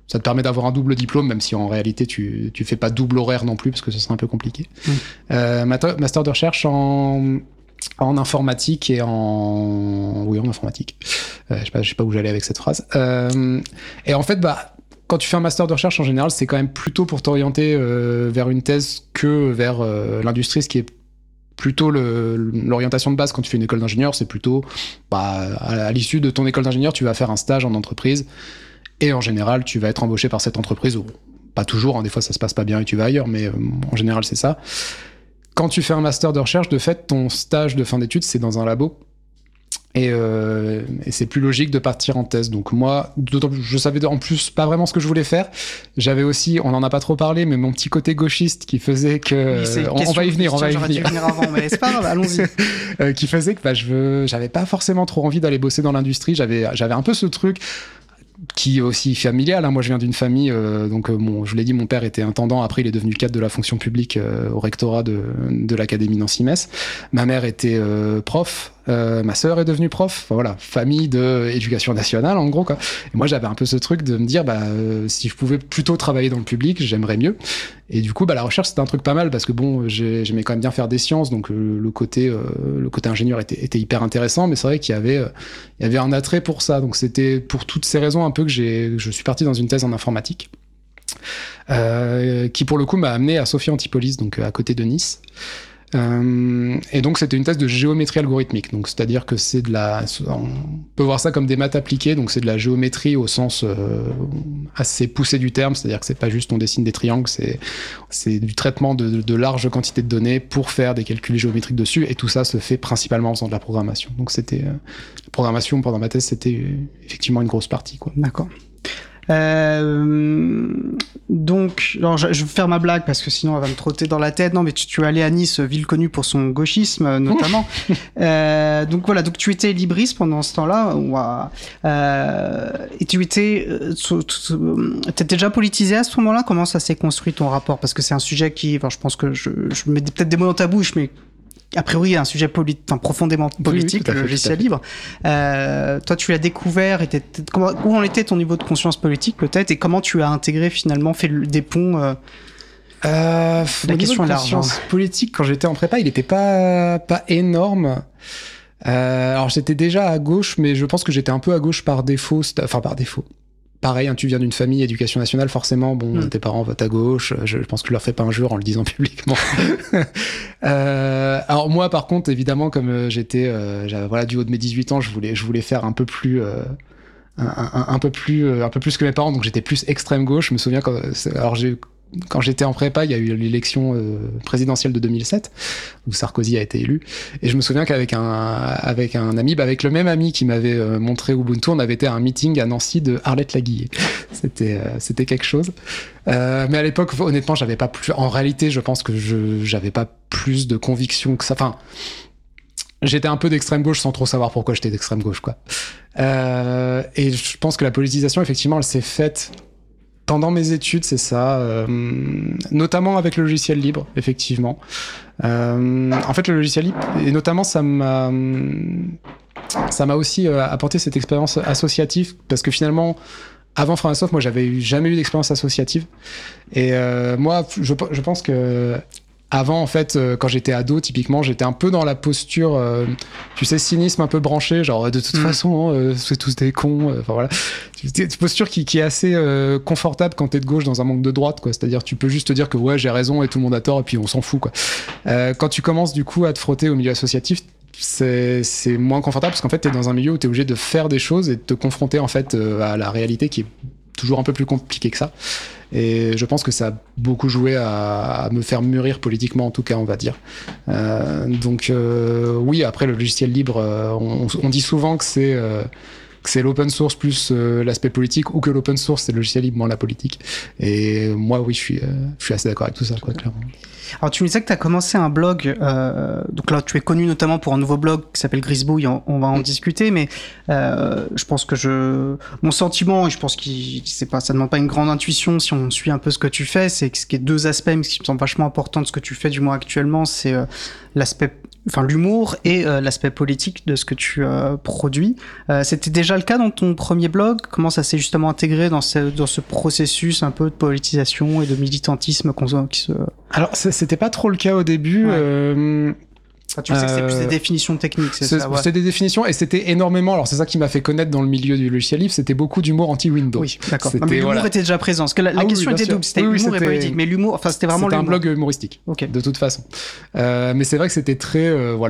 Ça te permet d'avoir un double diplôme, même si en réalité tu fais pas double horaire non plus, parce que ce serait un peu compliqué. Master de recherche en informatique et en informatique. Je sais pas où j'allais avec cette phrase. Et en fait, quand tu fais un master de recherche en général, c'est quand même plutôt pour t'orienter vers une thèse que vers l'industrie, ce qui est plutôt l'orientation de base quand tu fais une école d'ingénieur. C'est plutôt à l'issue de ton école d'ingénieur, tu vas faire un stage en entreprise et en général, tu vas être embauché par cette entreprise. Ou pas toujours, des fois ça se passe pas bien et tu vas ailleurs, mais en général c'est ça. Quand tu fais un master de recherche, de fait, ton stage de fin d'études, c'est dans un labo. Et c'est plus logique de partir en thèse. Donc moi, je savais en plus pas vraiment ce que je voulais faire. J'avais aussi, on en a pas trop parlé, mais mon petit côté gauchiste qui faisait que... on va y venir. J'aurais dû venir avant, mais c'est pas grave, allons-y. Qui faisait que j'avais pas forcément trop envie d'aller bosser dans l'industrie. J'avais un peu ce truc qui est aussi familial. Moi, je viens d'une famille, je l'ai dit, mon père était intendant. Après, il est devenu cadre de la fonction publique au rectorat de l'Académie Nancy-Metz. Ma mère était prof. Ma sœur est devenue prof. Enfin, voilà, famille de éducation nationale, en gros, quoi. Et moi, j'avais un peu ce truc de me dire, si je pouvais plutôt travailler dans le public, j'aimerais mieux. Et du coup, la recherche, c'était un truc pas mal parce que j'aimais quand même bien faire des sciences, donc le côté ingénieur était hyper intéressant, mais c'est vrai qu'il y avait un attrait pour ça. Donc c'était pour toutes ces raisons un peu que je suis parti dans une thèse en informatique, qui pour le coup m'a amené à Sophia Antipolis, donc à côté de Nice. Et donc c'était une thèse de géométrie algorithmique, donc c'est-à-dire que on peut voir ça comme des maths appliquées, donc c'est de la géométrie au sens assez poussé du terme, c'est-à-dire que c'est pas juste on dessine des triangles, c'est du traitement de larges quantités de données pour faire des calculs géométriques dessus, et tout ça se fait principalement en faisant de la programmation. Donc c'était la programmation pendant ma thèse, c'était effectivement une grosse partie, quoi. D'accord. Donc, alors je vais faire ma blague parce que sinon elle va me trotter dans la tête. Non, mais tu es allé à Nice, ville connue pour son gauchisme notamment. Donc voilà, donc tu étais libriste pendant ce temps-là, et tu étais déjà politisé à ce moment-là. Comment ça s'est construit ton rapport? Parce que c'est un sujet qui, je pense que je mets peut-être des mots dans ta bouche, mais a priori, un sujet profondément politique, oui, le logiciel libre. Toi, tu l'as découvert. Où en était ton niveau de conscience politique, peut-être, et comment tu as intégré, finalement, fait des ponts la question est large. Conscience politique, quand j'étais en prépa, il n'était pas énorme. Alors, j'étais déjà à gauche, mais je pense que j'étais un peu à gauche par défaut. Enfin, par défaut. Pareil, tu viens d'une famille éducation nationale, forcément, tes parents votent à gauche, je pense que tu leur fais pas injure en le disant publiquement. Alors moi, par contre, évidemment, comme j'étais, du haut de mes 18 ans, je voulais faire un peu plus que mes parents, donc j'étais plus extrême gauche. Je me souviens quand j'étais en prépa, il y a eu l'élection présidentielle de 2007 où Sarkozy a été élu, et je me souviens qu'avec un ami, avec le même ami qui m'avait montré Ubuntu, on avait été à un meeting à Nancy de Arlette Laguillet. C'était quelque chose. Mais à l'époque, honnêtement, j'avais pas plus. En réalité, je pense que j'avais pas plus de conviction que ça. Enfin, j'étais un peu d'extrême gauche sans trop savoir pourquoi j'étais d'extrême gauche, quoi. Et je pense que la politisation, effectivement, elle s'est faite pendant mes études, c'est ça, notamment avec le logiciel libre, effectivement. En fait, le logiciel libre, et notamment, ça m'a aussi apporté cette expérience associative, parce que finalement, avant Framasoft, moi, j'avais jamais eu d'expérience associative. Et moi, je pense que avant, en fait, quand j'étais ado, typiquement, j'étais un peu dans la posture, cynisme un peu branché, genre de toute façon, c'est tous des cons. Enfin voilà, c'est une posture qui est assez confortable quand t'es de gauche dans un monde de droite, quoi. C'est-à-dire, tu peux juste te dire que ouais, j'ai raison et tout le monde a tort et puis on s'en fout, quoi. Quand tu commences du coup à te frotter au milieu associatif, c'est moins confortable parce qu'en fait, t'es dans un milieu où t'es obligé de faire des choses et de te confronter en fait à la réalité qui est toujours un peu plus compliquée que ça. Et je pense que ça a beaucoup joué à me faire mûrir politiquement, en tout cas, on va dire. Oui, après, le logiciel libre, on dit souvent que c'est l'open source plus l'aspect politique, ou que l'open source, c'est le logiciel libre moins la politique. Et moi, oui, je suis assez d'accord avec tout ça, quoi, clairement. Alors, tu me disais que tu as commencé un blog, donc là, tu es connu notamment pour un nouveau blog qui s'appelle Grisbouille, on va en discuter, mais je pense que mon sentiment, et je pense que ça ne demande pas une grande intuition si on suit un peu ce que tu fais, c'est que ce qui est deux aspects qui me semblent vachement importants de ce que tu fais, du moins actuellement, c'est l'humour et l'aspect politique de ce que tu produis. C'était déjà le cas dans ton premier blog? Comment ça s'est justement intégré dans ce processus un peu de politisation et de militantisme Alors, c'était pas trop le cas au début. Ouais. Tu sais que c'est plus des définitions techniques, c'est ça? Ouais. C'était des définitions, et c'était énormément, alors c'est ça qui m'a fait connaître dans le milieu du logiciel libre, c'était beaucoup d'humour anti-Windows. Oui, d'accord. Mais l'humour était déjà présent, parce que la question était double, c'était l'humour et politique, mais l'humour, c'était vraiment l'humour. C'était un blog humoristique, de toute façon. Mais c'est vrai que c'était très,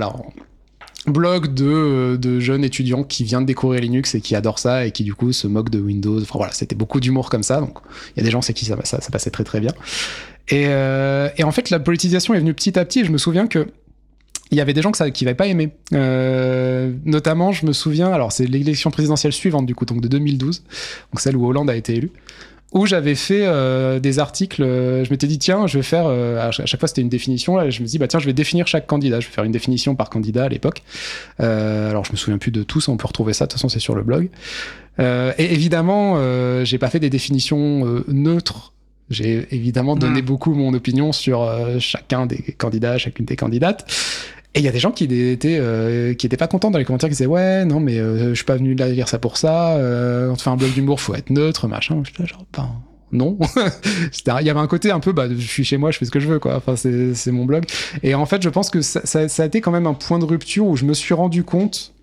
blog de jeunes étudiants qui viennent de découvrir Linux et qui adorent ça et qui du coup se moquent de Windows. Enfin voilà, c'était beaucoup d'humour comme ça, donc il y a des gens c'est qui ça passait très très bien. Et en fait, la politisation est venue petit à petit, et je me souviens que il y avait des gens qui n'avaient pas aimé. Notamment, je me souviens, alors c'est l'élection présidentielle suivante, du coup, donc de 2012, donc celle où Hollande a été élu, où j'avais fait des articles, je m'étais dit, tiens, je vais faire, à chaque fois c'était une définition, là, je me dis, tiens, je vais définir chaque candidat, je vais faire une définition par candidat à l'époque. Alors, je me souviens plus de tous, on peut retrouver ça, de toute façon, c'est sur le blog. Et évidemment, j'ai pas fait des définitions neutres. J'ai évidemment donné beaucoup mon opinion sur chacun des candidats, chacune des candidates. Et il y a des gens qui étaient pas contents dans les commentaires, qui disaient ouais, non, mais je suis pas venu là lire ça pour ça. Quand tu fais un blog d'humour, faut être neutre, machin. Je suis genre, non. Il y avait un côté un peu, je suis chez moi, je fais ce que je veux, quoi. Enfin, c'est mon blog. Et en fait, je pense que ça a été quand même un point de rupture où je me suis rendu compte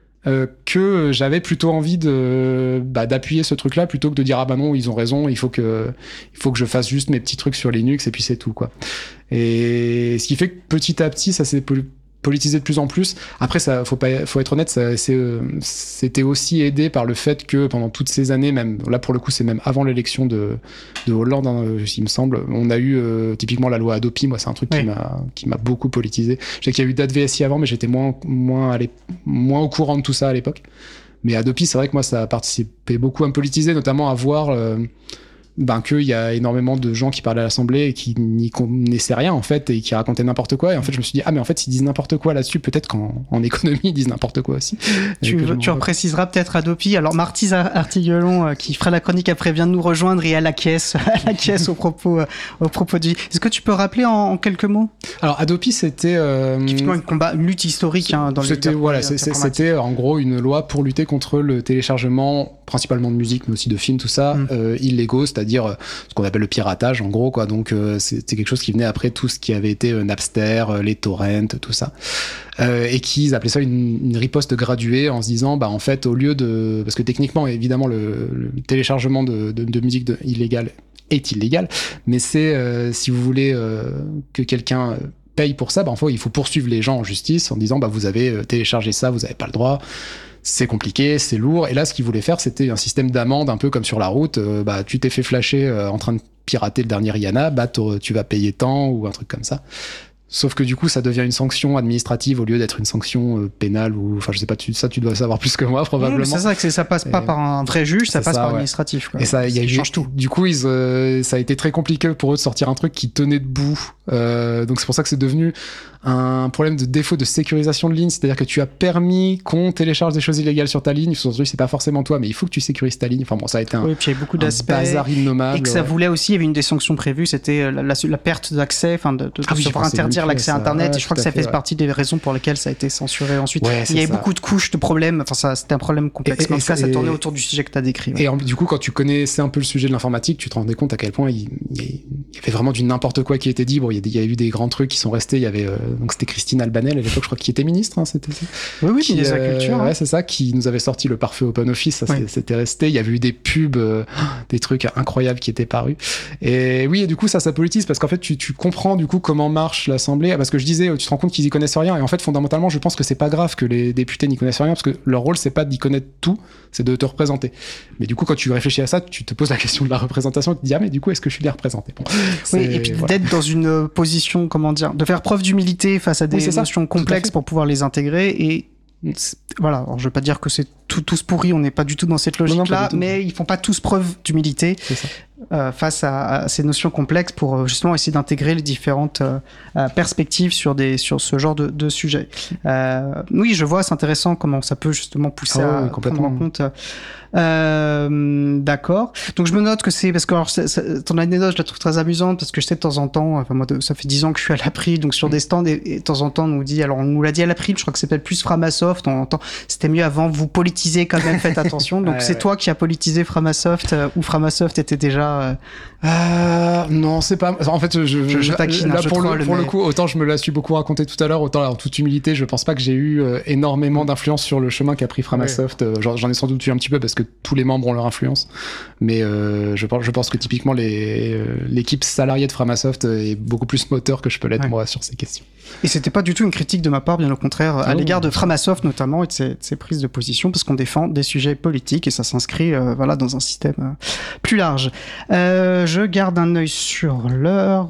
que j'avais plutôt envie d'appuyer ce truc-là plutôt que de dire non, ils ont raison, il faut que je fasse juste mes petits trucs sur Linux et puis c'est tout, quoi. Et ce qui fait que petit à petit ça s'est politisé de plus en plus. Après, ça faut être honnête, c'était aussi aidé par le fait que pendant toutes ces années, même là pour le coup c'est même avant l'élection de Hollande, il me semble, on a eu typiquement la loi Adopi. Moi c'est un truc qui m'a beaucoup politisé. Je sais qu'il y a eu DAT-VSI avant, mais j'étais moins au courant de tout ça à l'époque. Mais Adopi, c'est vrai que moi ça a participé beaucoup à me politiser, notamment à voir qu'il y a énormément de gens qui parlaient à l'Assemblée et qui n'y connaissaient rien, en fait, et qui racontaient n'importe quoi. Et en fait, je me suis dit, mais en fait, s'ils disent n'importe quoi là-dessus, peut-être qu'en économie, ils disent n'importe quoi aussi. Tu repréciseras peut-être Adopi. Alors, Marty Artiguelon, qui fera la chronique après, vient de nous rejoindre et à la caisse au propos du... Est-ce que tu peux rappeler en quelques mots? Alors, Adopi, c'était... une lutte historique dans c'était en gros une loi pour lutter contre le téléchargement, principalement de musique, mais aussi de films, tout ça, illégaux, c'est-à-dire ce qu'on appelle le piratage, en gros, quoi. Donc, c'était quelque chose qui venait après tout ce qui avait été Napster, les torrents, tout ça. Et qu'ils appelaient ça une riposte graduée en se disant, en fait, au lieu de... Parce que techniquement, évidemment, le téléchargement de musique illégale est illégal, mais c'est, si vous voulez que quelqu'un paye pour ça, il faut poursuivre les gens en justice en disant, vous avez téléchargé ça, vous n'avez pas le droit. C'est compliqué, c'est lourd. Et là, ce qu'ils voulaient faire, c'était un système d'amende, un peu comme sur la route. Tu t'es fait flasher en train de pirater le dernier Rihanna, tu vas payer tant, ou un truc comme ça. Sauf que du coup, ça devient une sanction administrative au lieu d'être une sanction pénale, ou enfin, je sais pas, ça tu dois savoir plus que moi probablement. C'est ça, que ça passe pas par un vrai juge, ça passe par administratif, quoi. Et ça change tout. Du coup, ça a été très compliqué pour eux de sortir un truc qui tenait debout. Donc c'est pour ça que c'est devenu un problème de défaut de sécurisation de ligne, c'est-à-dire que tu as permis qu'on télécharge des choses illégales sur ta ligne, c'est pas forcément toi, mais il faut que tu sécurises ta ligne. Enfin bon, ça a été un bazar innommable. Et que ça voulait aussi, il y avait une des sanctions prévues, c'était la perte d'accès, de pouvoir interdire l'accès à Internet, et je crois que ça fait partie des raisons pour lesquelles ça a été censuré ensuite. Il y avait beaucoup de couches de problèmes, c'était un problème complexe, mais en tout cas ça tournait autour du sujet que tu as décrit. Et du coup, quand tu connaissais un peu le sujet de l'informatique, tu te rendais compte à quel point il y avait vraiment du n'importe quoi qui était dit. Bon, il y a eu des grands trucs qui sont restés, il y avait donc c'était Christine Albanel à l'époque, je crois, qui était ministre, c'était ça. Oui, ministre de la Culture. Ouais, c'est ça, qui nous avait sorti le parfait Open Office, ça c'était resté. Il y avait eu des pubs, des trucs incroyables qui étaient parus. Et oui, et du coup, ça politise, parce qu'en fait, tu comprends du coup comment marche l'Assemblée, parce que je disais, tu te rends compte qu'ils y connaissent rien, et en fait, fondamentalement, je pense que c'est pas grave que les députés n'y connaissent rien, parce que leur rôle, c'est pas d'y connaître tout, c'est de te représenter. Mais du coup, quand tu réfléchis à ça, tu te poses la question de la représentation, et tu te dis, mais du coup, est-ce que je suis bien représenté? Et puis d'être dans une position, de faire preuve d'humilité face à des notions complexes pour pouvoir les intégrer. Et voilà, alors je veux pas dire que c'est tous pourris, on n'est pas du tout dans cette logique-là, mais ils font pas tous preuve d'humilité face à ces notions complexes pour justement essayer d'intégrer les différentes perspectives sur ce genre de sujet. Oui, je vois, c'est intéressant comment ça peut justement pousser à prendre en compte D'accord. Donc je me note que c'est parce que alors, ton anecdote je la trouve très amusante parce que je sais de temps en temps, enfin moi ça fait 10 ans que je suis à l'April, donc sur des stands et de temps en temps on nous dit, alors on nous l'a dit à l'April, je crois que c'est peut-être plus Framasoft, on entend c'était mieux avant, vous politisez quand même, faites attention. Donc c'est toi qui as politisé Framasoft ou Framasoft était déjà non, c'est pas. En fait, je taquine, là, je pour troll, le coup, autant je me la suis beaucoup raconté tout à l'heure, autant en toute humilité, je pense pas que j'ai eu énormément d'influence sur le chemin qu'a pris Framasoft. Ouais. J'en ai sans doute eu un petit peu parce que tous les membres ont leur influence, mais je pense que typiquement l'équipe salariée de Framasoft est beaucoup plus moteur que je peux l'être moi sur ces questions. Et c'était pas du tout une critique de ma part, bien au contraire, à l'égard de Framasoft notamment et de ses prises de position, parce qu'on défend des sujets politiques et ça s'inscrit voilà dans un système plus large. Je garde un œil sur l'heure.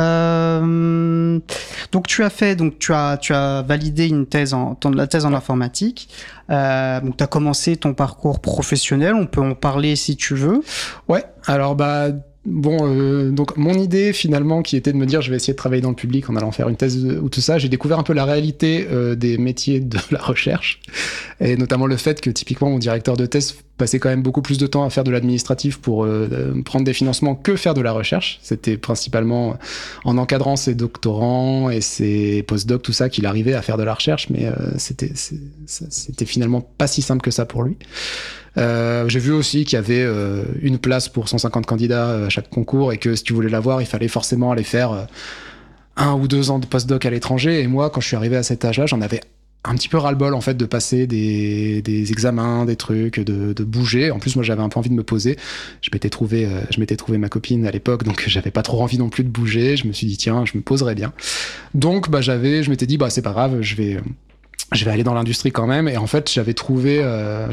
Donc tu as validé une thèse la thèse en informatique. Donc tu as commencé ton parcours professionnel, on peut en parler si tu veux. Ouais, alors donc mon idée finalement qui était de me dire je vais essayer de travailler dans le public en allant faire une thèse ou tout ça, j'ai découvert un peu la réalité des métiers de la recherche et notamment le fait que typiquement mon directeur de thèse passait quand même beaucoup plus de temps à faire de l'administratif pour prendre des financements que faire de la recherche. C'était principalement en encadrant ses doctorants et ses postdocs, tout ça, qu'il arrivait à faire de la recherche, mais c'était finalement pas si simple que ça pour lui. J'ai vu aussi qu'il y avait une place pour 150 candidats à chaque concours et que si tu voulais l'avoir, il fallait forcément aller faire 1 ou 2 ans de postdoc à l'étranger. Et moi, quand je suis arrivé à cet âge-là, j'en avais un petit peu ras-le-bol en fait de passer des examens, des trucs, de bouger. En plus, moi, j'avais un peu envie de me poser. Je m'étais trouvé ma copine à l'époque, donc j'avais pas trop envie non plus de bouger. Je me suis dit tiens, je me poserais bien. Donc je m'étais dit c'est pas grave, je vais aller dans l'industrie quand même. Et en fait, j'avais trouvé.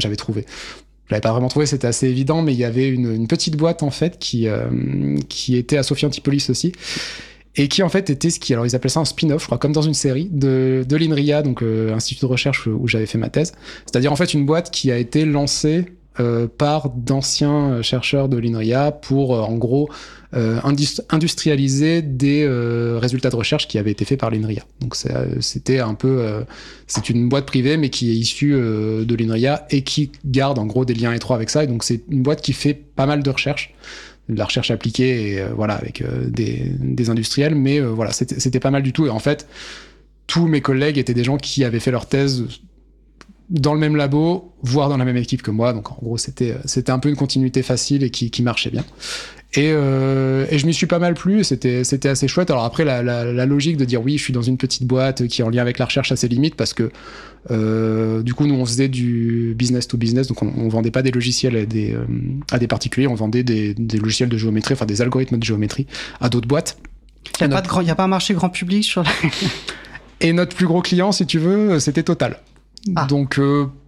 Je l'avais pas vraiment trouvé, c'était assez évident, mais il y avait une petite boîte en fait qui était à Sophia Antipolis aussi, et qui en fait était alors ils appelaient ça un spin-off, je crois, comme dans une série de l'INRIA, donc institut de recherche où j'avais fait ma thèse. C'est-à-dire en fait une boîte qui a été lancée par d'anciens chercheurs de l'INRIA pour en gros industrialiser des résultats de recherche qui avaient été faits par l'INRIA. Donc c'était un peu c'est une boîte privée mais qui est issue de l'INRIA et qui garde en gros des liens étroits avec ça, et donc c'est une boîte qui fait pas mal de recherche appliquée et avec des industriels, mais voilà, c'était pas mal du tout. Et en fait tous mes collègues étaient des gens qui avaient fait leur thèse dans le même labo, voire dans la même équipe que moi, donc en gros c'était un peu une continuité facile et qui marchait bien. Et je m'y suis pas mal plu, c'était assez chouette. Alors après la logique de dire oui, je suis dans une petite boîte qui est en lien avec la recherche, ça c'est limite parce que du coup nous on faisait du business to business, donc on vendait pas des logiciels à des particuliers, on vendait des logiciels de géométrie, enfin des algorithmes de géométrie à d'autres boîtes. Il y a pas un marché grand public sur la... Et notre plus gros client, si tu veux, c'était Total. Donc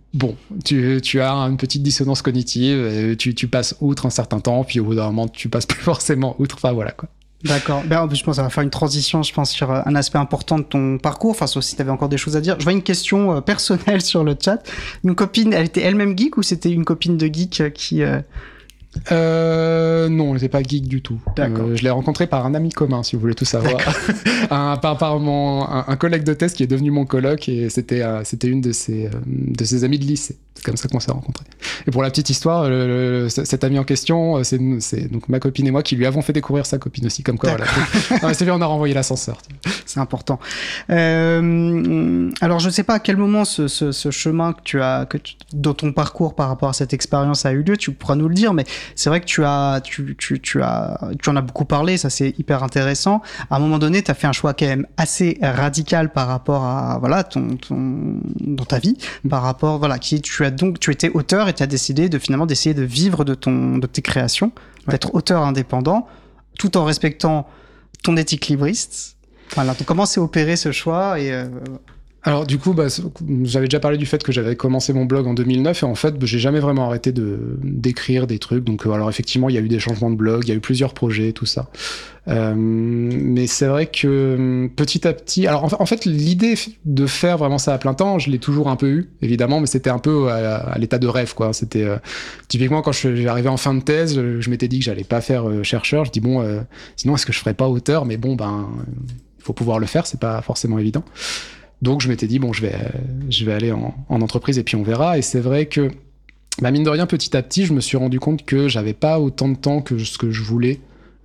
tu as une petite dissonance cognitive, tu passes outre un certain temps, puis au bout d'un moment tu passes plus forcément outre, enfin voilà quoi. D'accord. Je pense que ça va faire une transition, je pense, sur un aspect important de ton parcours, enfin sauf si tu avais encore des choses à dire. Je vois une question personnelle sur le chat. Une copine, elle était elle-même geek ou c'était une copine de geek qui... Non, elle n'était pas geek du tout. D'accord. Je l'ai rencontré par un ami commun, si vous voulez tout savoir. un collègue de thèse qui est devenu mon coloc, et c'était une de ses amies de lycée. C'est comme ça qu'on s'est rencontrés. Et pour la petite histoire, cet ami en question, c'est donc ma copine et moi qui lui avons fait découvrir sa copine aussi, comme quoi. Voilà. C'est bien, on a renvoyé l'ascenseur. C'est important. Alors, je ne sais pas à quel moment ce chemin dans ton parcours par rapport à cette expérience a eu lieu. Tu pourras nous le dire, mais c'est vrai que tu en as beaucoup parlé. Ça, c'est hyper intéressant. À un moment donné, tu as fait un choix quand même assez radical par rapport à dans ta vie, par rapport tu étais auteur et tu as décidé d'essayer de vivre de tes créations, d'être auteur indépendant, tout en respectant ton éthique libriste. Voilà, donc comment s'est opéré ce choix Alors du coup, j'avais déjà parlé du fait que j'avais commencé mon blog en 2009 et en fait, j'ai jamais vraiment arrêté d'écrire des trucs. Donc alors effectivement, il y a eu des changements de blog, il y a eu plusieurs projets, tout ça. Mais c'est vrai que petit à petit, alors en fait, l'idée de faire vraiment ça à plein temps, je l'ai toujours un peu eu, évidemment, mais c'était un peu à l'état de rêve, quoi. C'était typiquement quand je suis arrivé en fin de thèse, je m'étais dit que j'allais pas faire chercheur. Je dis sinon est-ce que je ferais pas auteur? Mais il faut pouvoir le faire, c'est pas forcément évident. Donc je m'étais dit je vais aller en entreprise et puis on verra. Et c'est vrai que mine de rien, petit à petit, je me suis rendu compte que j'avais pas autant de temps que ce que je voulais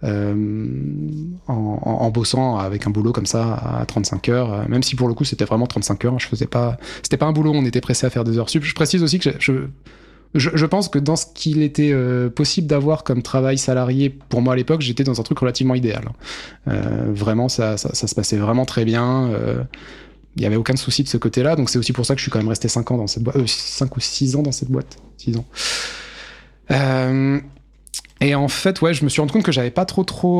en bossant avec un boulot comme ça à 35 heures, même si pour le coup c'était vraiment 35 heures, c'était pas un boulot où on était pressé à faire des heures sup. Je précise aussi que je pense que dans ce qu'il était possible d'avoir comme travail salarié pour moi à l'époque, j'étais dans un truc relativement idéal. Vraiment, ça se passait vraiment très bien. Il n'y avait aucun souci de ce côté-là, donc c'est aussi pour ça que je suis quand même resté 5 ans dans cette boîte, 5 ou 6 ans dans cette boîte, 6 ans. Et en fait, ouais, je me suis rendu compte que j'avais pas trop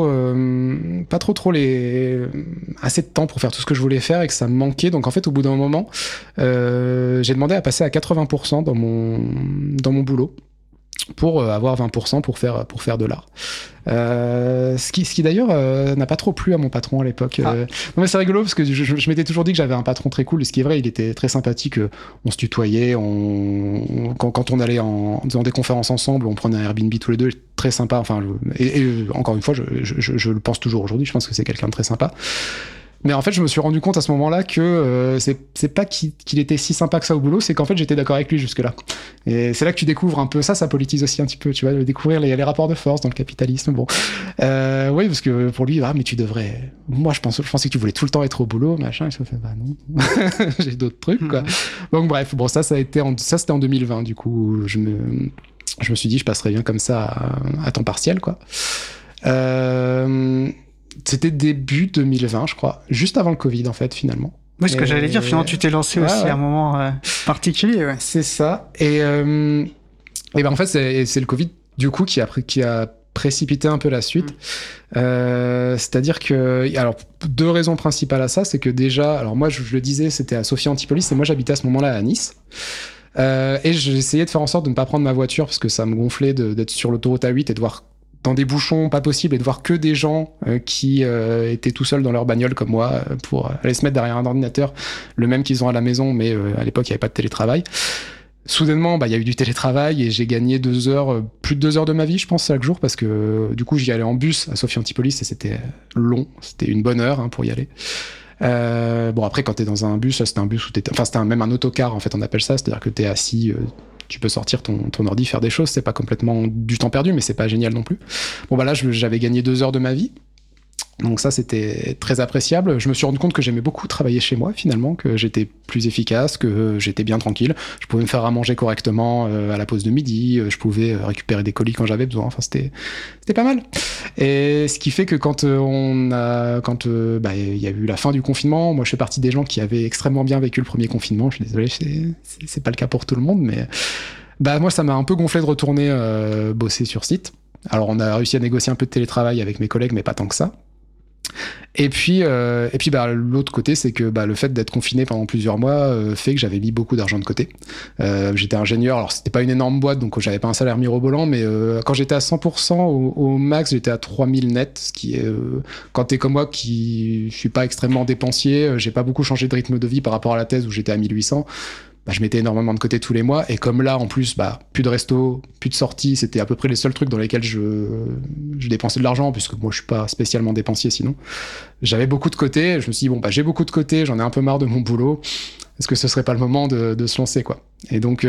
assez de temps pour faire tout ce que je voulais faire et que ça me manquait. Donc en fait, au bout d'un moment, j'ai demandé à passer à 80% dans mon boulot pour avoir 20% pour faire de l'art. Ce qui d'ailleurs n'a pas trop plu à mon patron à l'époque. Non mais c'est rigolo parce que je m'étais toujours dit que j'avais un patron très cool. Et ce qui est vrai, il était très sympathique. On se tutoyait. Quand on allait dans des conférences ensemble, on prenait un Airbnb tous les deux. Très sympa. Enfin, et encore une fois, je le pense toujours aujourd'hui. Je pense que c'est quelqu'un de très sympa. Mais en fait, je me suis rendu compte à ce moment-là que c'est pas qu'il était si sympa que ça au boulot, c'est qu'en fait, j'étais d'accord avec lui jusque-là. Et c'est là que tu découvres un peu ça politise aussi un petit peu, tu vois, découvrir les rapports de force dans le capitalisme. Bon, oui, parce que pour lui, mais tu devrais. Moi, je pensais que tu voulais tout le temps être au boulot, machin. Et je me fais, non, j'ai d'autres trucs, quoi. Donc bref, bon, ça c'était en 2020, du coup, je me suis dit, je passerais bien comme ça à temps partiel, quoi. C'était début 2020, je crois, juste avant le Covid en fait finalement. Oui, ce que j'allais dire, finalement tu t'es lancé aussi à un moment particulier. Ouais. C'est ça. Et ben en fait c'est le Covid du coup qui a précipité un peu la suite. C'est-à-dire que, alors 2 raisons principales à ça, c'est que déjà, alors moi je le disais, c'était à Sophia Antipolis et moi j'habitais à ce moment-là à Nice. Et j'essayais de faire en sorte de ne pas prendre ma voiture parce que ça me gonflait d'être sur l'autoroute A8 et de voir dans des bouchons pas possibles et de voir que des gens qui étaient tout seuls dans leur bagnole comme moi pour aller se mettre derrière un ordinateur, le même qu'ils ont à la maison, mais à l'époque il n'y avait pas de télétravail. Soudainement, il y a eu du télétravail et j'ai gagné 2 heures, plus de 2 heures de ma vie, je pense, chaque jour, parce que du coup j'y allais en bus à Sophia Antipolis et c'était long, c'était une bonne heure pour y aller. Bon après quand t'es dans un bus, c'était un bus où c'était même un autocar en fait on appelle ça, c'est-à-dire que t'es assis, tu peux sortir ton ordi, faire des choses, c'est pas complètement du temps perdu mais c'est pas génial non plus. Bon là j'avais gagné 2 heures de ma vie. Donc ça, c'était très appréciable. Je me suis rendu compte que j'aimais beaucoup travailler chez moi, finalement, que j'étais plus efficace, que j'étais bien tranquille. Je pouvais me faire à manger correctement à la pause de midi. Je pouvais récupérer des colis quand j'avais besoin. Enfin, c'était pas mal. Et ce qui fait que quand il y a eu la fin du confinement, moi, je fais partie des gens qui avaient extrêmement bien vécu le premier confinement. Je suis désolé, c'est pas le cas pour tout le monde, mais moi, ça m'a un peu gonflé de retourner bosser sur site. Alors, on a réussi à négocier un peu de télétravail avec mes collègues, mais pas tant que ça. Et puis l'autre côté, c'est que le fait d'être confiné pendant plusieurs mois fait que j'avais mis beaucoup d'argent de côté. J'étais ingénieur, alors c'était pas une énorme boîte, donc j'avais pas un salaire mirobolant, mais quand j'étais à 100% au max, j'étais à 3000 net, ce qui est, quand t'es comme moi, qui je suis pas extrêmement dépensier, j'ai pas beaucoup changé de rythme de vie par rapport à la thèse où j'étais à 1800. Je mettais énormément de côté tous les mois, et comme là, en plus, plus de resto, plus de sorties, c'était à peu près les seuls trucs dans lesquels je dépensais de l'argent, puisque moi, je suis pas spécialement dépensier sinon. J'avais beaucoup de côté, je me suis dit, j'ai beaucoup de côté, j'en ai un peu marre de mon boulot, est-ce que ce serait pas le moment de se lancer, quoi. Et donc,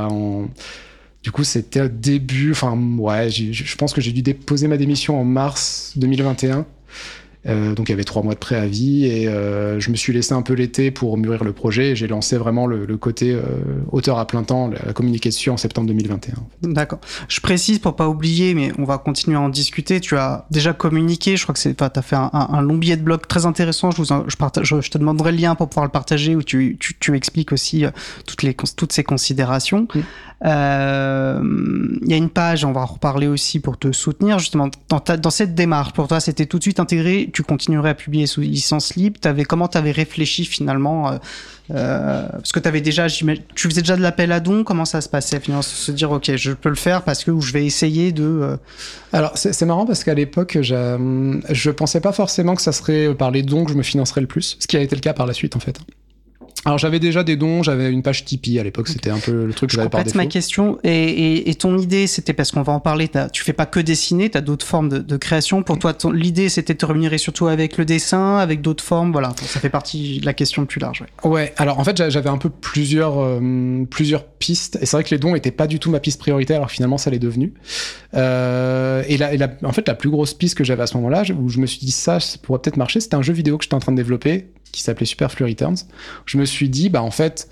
du coup, c'était début, je pense que j'ai dû déposer ma démission en mars 2021. Donc il y avait 3 mois de préavis et je me suis laissé un peu l'été pour mûrir le projet et j'ai lancé vraiment le côté auteur à plein temps, la communiquer dessus en septembre 2021. D'accord. Je précise pour pas oublier, mais on va continuer à en discuter. Tu as déjà communiqué, je crois que t'as fait un long billet de blog très intéressant. Je te demanderai le lien pour pouvoir le partager où tu expliques aussi toutes ces considérations. Il y a une page, on va en reparler aussi pour te soutenir justement dans cette démarche. Pour toi, c'était tout de suite intégré. Tu continuerais à publier sous licence libre. Comment t'avais réfléchi finalement parce que tu faisais déjà de l'appel à dons. Comment ça se passait finalement, se dire ok, je peux le faire parce que je vais essayer de. Alors c'est marrant parce qu'à l'époque, je pensais pas forcément que ça serait par les dons que je me financerais le plus, ce qui a été le cas par la suite en fait. Alors j'avais déjà des dons, j'avais une page Tipeee à l'époque, c'était un peu le truc que j'avais par défaut. Ma question, et ton idée, c'était, parce qu'on va en parler, tu fais pas que dessiner, tu as d'autres formes de création. Pour toi, l'idée, c'était de te rémunérer surtout avec le dessin, avec d'autres formes, voilà, ça fait partie de la question plus large. Ouais, alors en fait, j'avais un peu plusieurs pistes, et c'est vrai que les dons étaient pas du tout ma piste prioritaire, alors finalement, ça l'est devenu. En fait, la plus grosse piste que j'avais à ce moment-là, où je me suis dit ça pourrait peut-être marcher, c'était un jeu vidéo que j'étais en train de développer, qui s'appelait Superflu Returns. Je me suis dit, en fait,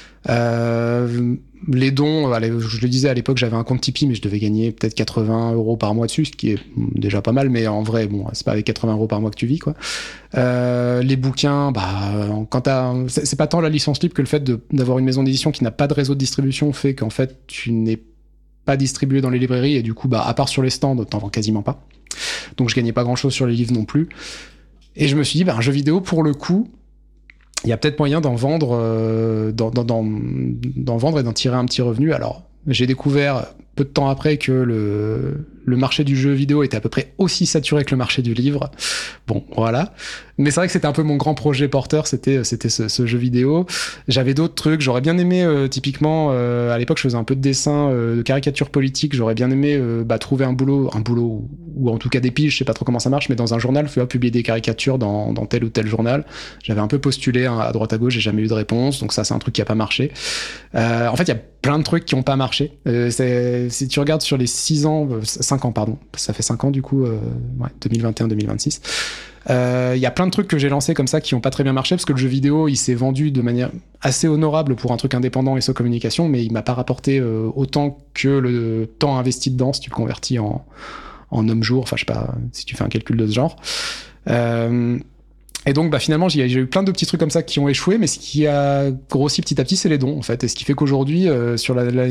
les dons, je le disais à l'époque, j'avais un compte Tipeee, mais je devais gagner peut-être 80 € par mois dessus, ce qui est déjà pas mal, mais en vrai, c'est pas avec 80 € par mois que tu vis, quoi. Les bouquins, c'est pas tant la licence libre que le fait d'avoir une maison d'édition qui n'a pas de réseau de distribution fait qu'en fait, tu n'es pas distribué dans les librairies, et du coup, à part sur les stands, t'en vends quasiment pas. Donc, je gagnais pas grand-chose sur les livres non plus. Et je me suis dit, un jeu vidéo, pour le coup, il y a peut-être moyen d'en vendre et d'en tirer un petit revenu. Alors, j'ai découvert peu de temps après que le marché du jeu vidéo était à peu près aussi saturé que le marché du livre. Bon, voilà. Mais c'est vrai que c'était un peu mon grand projet porteur, c'était ce jeu vidéo. J'avais d'autres trucs, j'aurais bien aimé, typiquement, à l'époque, je faisais un peu de dessin, de caricature politique, j'aurais bien aimé trouver un boulot, ou en tout cas des piges, je sais pas trop comment ça marche, mais dans un journal, publier des caricatures dans tel ou tel journal. J'avais un peu postulé à droite à gauche, j'ai jamais eu de réponse, donc ça, c'est un truc qui a pas marché. En fait, il y a plein de trucs qui ont pas marché. Si tu regardes sur les 5 ans, pardon, ça fait 5 ans du coup, 2021-2026. Il y a plein de trucs que j'ai lancés comme ça qui ont pas très bien marché, parce que le jeu vidéo, il s'est vendu de manière assez honorable pour un truc indépendant et sans communication, mais il m'a pas rapporté autant que le temps investi dedans, si tu le convertis en homme-jour, enfin je sais pas si tu fais un calcul de ce genre. Et donc finalement j'ai eu plein de petits trucs comme ça qui ont échoué, mais ce qui a grossi petit à petit, c'est les dons en fait, et ce qui fait qu'aujourd'hui sur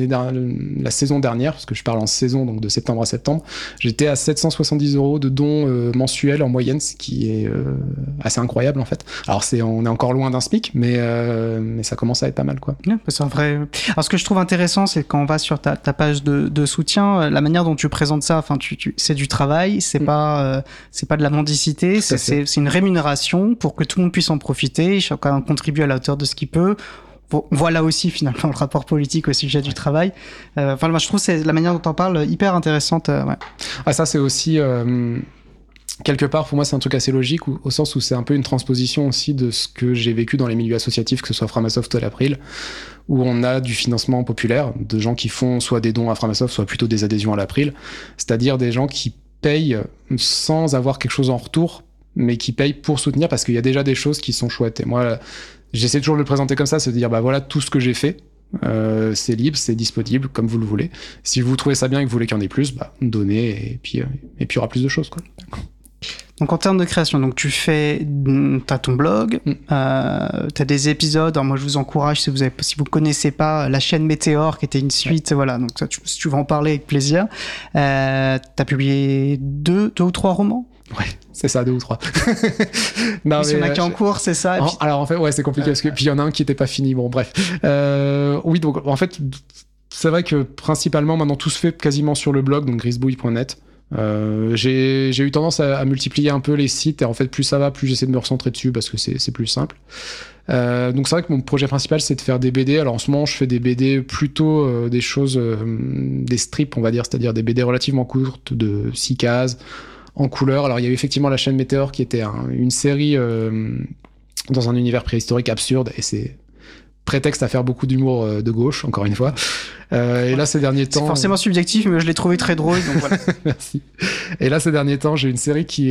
la saison dernière, parce que je parle en saison, donc de septembre à septembre, j'étais à 770 € de dons mensuels en moyenne, ce qui est assez incroyable en fait. Alors on est encore loin d'un SMIC, mais ça commence à être pas mal, quoi. Ouais, c'est un vrai. Alors ce que je trouve intéressant, c'est quand on va sur ta page de soutien, la manière dont tu présentes ça, enfin c'est du travail, c'est pas de la mendicité, c'est une rémunération pour que tout le monde puisse en profiter, chacun contribue à la hauteur de ce qu'il peut. Voilà aussi finalement le rapport politique au sujet du travail. Moi je trouve c'est la manière dont on parle hyper intéressante. Ouais. Ah, ça c'est aussi quelque part pour moi c'est un truc assez logique au sens où c'est un peu une transposition aussi de ce que j'ai vécu dans les milieux associatifs, que ce soit Framasoft ou l'April, où on a du financement populaire, de gens qui font soit des dons à Framasoft, soit plutôt des adhésions à l'April, c'est-à-dire des gens qui payent sans avoir quelque chose en retour, mais qui payent pour soutenir, parce qu'il y a déjà des choses qui sont chouettes. Et moi, j'essaie toujours de le présenter comme ça, c'est de dire, voilà, tout ce que j'ai fait, c'est libre, c'est disponible, comme vous le voulez. Si vous trouvez ça bien et que vous voulez qu'il y en ait plus, donnez, et puis il y aura plus de choses, quoi. Donc en termes de création, donc t'as ton blog, t'as des épisodes. Alors moi je vous encourage, si vous connaissez pas la chaîne Météor, qui était une suite, voilà. Donc ça, si tu veux en parler avec plaisir. T'as publié deux ou trois romans. Ouais, c'est ça, 2 ou 3. Non, mais il y en a qui en cours, c'est ça. Puis... Alors en fait, ouais, c'est compliqué parce que puis il y en a un qui était pas fini. Bon, bref. Oui, donc en fait, c'est vrai que principalement maintenant tout se fait quasiment sur le blog, donc grisbouille.net. J'ai eu tendance à multiplier un peu les sites, et en fait plus ça va, plus j'essaie de me recentrer dessus parce que c'est plus simple. Donc c'est vrai que mon projet principal c'est de faire des BD. Alors en ce moment je fais des BD plutôt des choses, des strips on va dire, c'est-à-dire des BD relativement courtes de 6 cases en couleur. Alors il y a eu effectivement la chaîne Météor qui était une série dans un univers préhistorique absurde, et c'est prétexte à faire beaucoup d'humour de gauche, encore une fois. Et là, ces derniers temps... C'est forcément subjectif, mais je l'ai trouvé très drôle, donc voilà. Merci. Et là, ces derniers temps, j'ai une série qui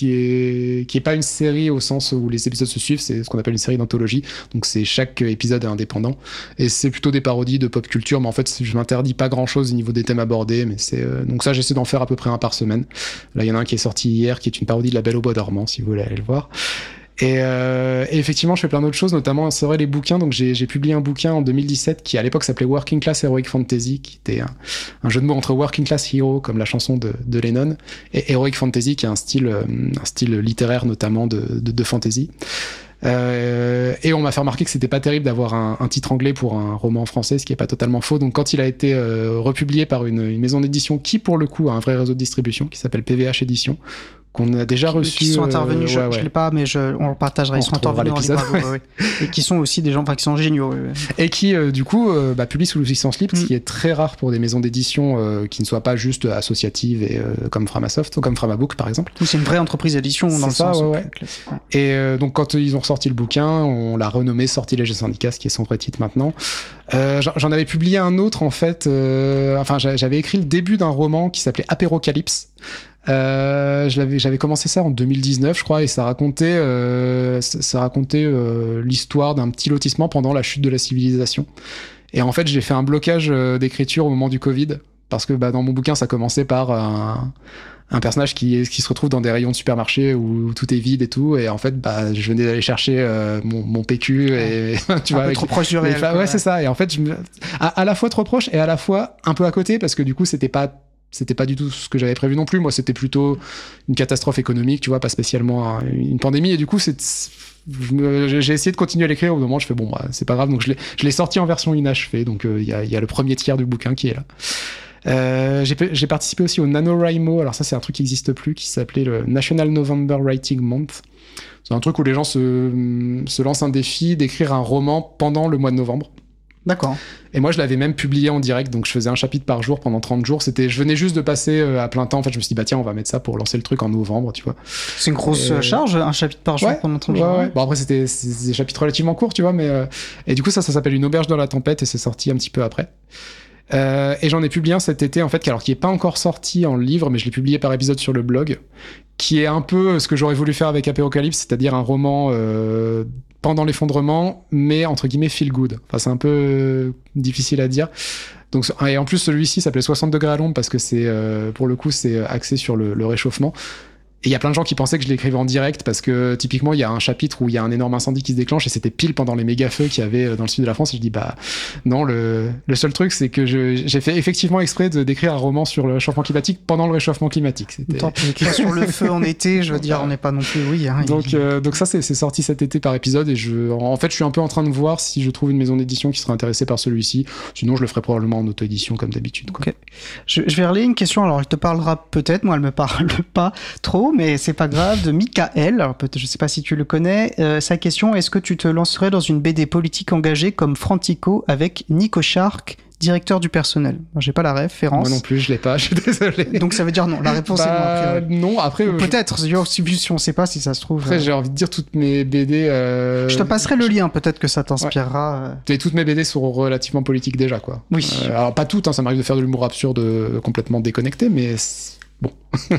est pas une série au sens où les épisodes se suivent, c'est ce qu'on appelle une série d'anthologie. Donc, c'est chaque épisode est indépendant. Et c'est plutôt des parodies de pop culture, mais en fait, je m'interdis pas grand-chose au niveau des thèmes abordés, mais donc ça, j'essaie d'en faire à peu près un par semaine. Là, il y en a un qui est sorti hier, qui est une parodie de La Belle au Bois dormant, si vous voulez aller le voir. Et effectivement, je fais plein d'autres choses, notamment, c'est vrai, les bouquins. Donc, j'ai publié un bouquin en 2017 qui, à l'époque, s'appelait Working Class Heroic Fantasy, qui était un jeu de mots entre Working Class Hero, comme la chanson de Lennon, et Heroic Fantasy, qui est un style littéraire, notamment de fantasy. Et on m'a fait remarquer que c'était pas terrible d'avoir un titre anglais pour un roman français, ce qui est pas totalement faux. Donc, quand il a été republié par une maison d'édition qui, pour le coup, a un vrai réseau de distribution, qui s'appelle PVH Édition, qu'on a déjà reçus. Qui sont intervenus, je l'ai pas, mais on le partagera. Ils sont intervenus dans Libravo, et qui sont aussi des gens qui sont géniaux. Et qui, du coup, publient sous licence libre, ce qui est très rare pour des maisons d'édition qui ne soient pas juste associatives et comme Framasoft ou comme Framabook, par exemple. C'est une vraie entreprise d'édition dans le sens. Et donc, quand ils ont ressorti le bouquin, on l'a renommé Sortilège et Syndicats, qui est son vrai titre maintenant. J'en avais publié un autre, en fait. J'avais écrit le début d'un roman qui s'appelait Apérocalypse. J'avais commencé ça en 2019, je crois, et ça racontait l'histoire d'un petit lotissement pendant la chute de la civilisation. Et en fait, j'ai fait un blocage d'écriture au moment du Covid, parce que dans mon bouquin, ça commençait par un personnage qui se retrouve dans des rayons de supermarché où tout est vide et tout, et en fait, je venais d'aller chercher mon PQ et tu vois, trop proche du réel. Ouais, c'est ça. Et en fait, à la fois trop proche et à la fois un peu à côté, parce que du coup, c'était pas du tout ce que j'avais prévu non plus. Moi, c'était plutôt une catastrophe économique, tu vois, pas spécialement une pandémie. Et du coup, j'ai essayé de continuer à l'écrire. Au moment, je fais c'est pas grave. Donc, je l'ai sorti en version inachevée. Donc, il y a le premier tiers du bouquin qui est là. J'ai participé aussi au NaNoWriMo. Alors ça, c'est un truc qui n'existe plus, qui s'appelait le National November Writing Month. C'est un truc où les gens se lancent un défi d'écrire un roman pendant le mois de novembre. D'accord. Et moi, je l'avais même publié en direct, donc je faisais un chapitre par jour pendant 30 jours. Je venais juste de passer à plein temps. En fait, je me suis dit, tiens, on va mettre ça pour lancer le truc en novembre, tu vois. C'est une grosse charge, un chapitre par jour pendant 30 jours. Ouais. Bon, après, c'est des chapitres relativement courts, tu vois, mais et du coup, ça s'appelle Une auberge dans la tempête, et c'est sorti un petit peu après. Et j'en ai publié un cet été, en fait, qui est pas encore sorti en livre, mais je l'ai publié par épisode sur le blog, qui est un peu ce que j'aurais voulu faire avec Apérocalypse, c'est-à-dire un roman pendant l'effondrement, mais entre guillemets feel good. Enfin, c'est un peu difficile à dire. Donc, et en plus, celui-ci s'appelait 60 degrés à l'ombre parce que c'est, pour le coup, c'est axé sur le réchauffement. Et il y a plein de gens qui pensaient que je l'écrivais en direct parce que typiquement il y a un chapitre où il y a un énorme incendie qui se déclenche et c'était pile pendant les méga feux qu'il y avait dans le sud de la France, et je dis non, le seul truc c'est que j'ai fait effectivement exprès d'écrire un roman sur le réchauffement climatique pendant le réchauffement climatique. Tant pis, écrire sur le feu en été, je veux dire, on n'est pas non plus donc ça c'est sorti cet été par épisode, et en fait je suis un peu en train de voir si je trouve une maison d'édition qui serait intéressée par celui-ci, sinon je le ferai probablement en auto-édition comme d'habitude, quoi. Okay. Je vais relayer une question, alors elle te parlera peut-être, moi elle me parle pas trop, mais c'est pas grave, de Michael. Alors, je sais pas si tu le connais. Sa question, est-ce que tu te lancerais dans une BD politique engagée comme Frantico avec Nico Shark, directeur du personnel? Moi, j'ai pas la référence. Moi non plus, je l'ai pas, je suis désolé. Donc ça veut dire non. La réponse est non, a priori. Non, après... peut-être, si on sait pas, si ça se trouve... Après, j'ai envie de dire toutes mes BD... Je te passerai le lien, peut-être que ça t'inspirera. Et toutes mes BD sont relativement politiques déjà, quoi. Oui. Alors, pas toutes, ça m'arrive de faire de l'humour absurde complètement déconnecté, mais... Bon.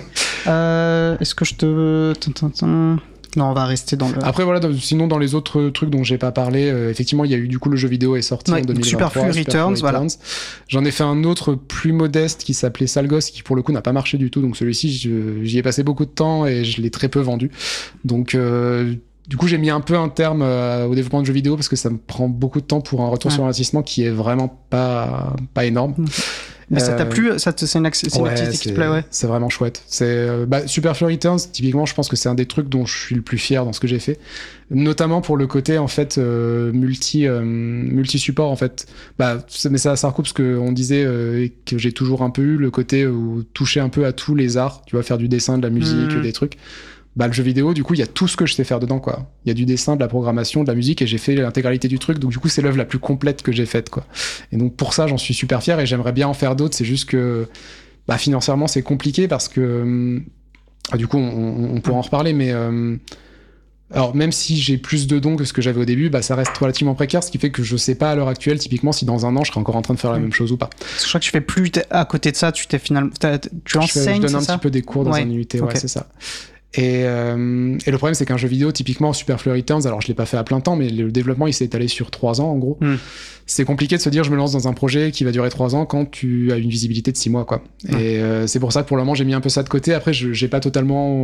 Est-ce que je te... Non, on va rester dans le... Après, voilà, sinon, dans les autres trucs dont j'ai pas parlé, effectivement, il y a eu, du coup, le jeu vidéo est sorti en 2023. Superflu Returns, voilà. J'en ai fait un autre plus modeste qui s'appelait Sale Gosse, qui, pour le coup, n'a pas marché du tout. Donc, celui-ci, j'y ai passé beaucoup de temps et je l'ai très peu vendu. Donc, du coup, j'ai mis un peu un terme au développement de jeux vidéo parce que ça me prend beaucoup de temps pour un retour sur investissement qui est vraiment pas énorme. Mais ça t'a plu? C'est une activité qui te plaît, ouais. C'est vraiment chouette. Superflu Returns, typiquement, je pense que c'est un des trucs dont je suis le plus fier dans ce que j'ai fait. Notamment pour le côté, en fait, multi-support, en fait. Mais ça recoupe ce qu'on disait et que j'ai toujours un peu eu, le côté où toucher un peu à tous les arts. Tu vois, faire du dessin, de la musique, des trucs. Le jeu vidéo, du coup, il y a tout ce que je sais faire dedans, quoi. Il y a du dessin, de la programmation, de la musique, et j'ai fait l'intégralité du truc. Donc, du coup, c'est l'œuvre la plus complète que j'ai faite, quoi. Et donc, pour ça, j'en suis super fier et j'aimerais bien en faire d'autres. C'est juste que, financièrement, c'est compliqué parce que, du coup, on pourra en reparler, mais, alors, même si j'ai plus de dons que ce que j'avais au début, ça reste relativement précaire, ce qui fait que je sais pas à l'heure actuelle, typiquement, si dans un an, je serai encore en train de faire la même chose ou pas. Parce que je crois que tu fais plus, à côté de ça, tu enseignes, je donne un petit peu des cours dans un UT, ouais, c'est ça. Et le problème, c'est qu'un jeu vidéo, typiquement Superflu Returns, alors je l'ai pas fait à plein temps, mais le développement il s'est étalé sur 3 ans en gros. C'est compliqué de se dire je me lance dans un projet qui va durer 3 ans quand tu as une visibilité de 6 mois, quoi. Et c'est pour ça que pour le moment j'ai mis un peu ça de côté. Après, j'ai pas totalement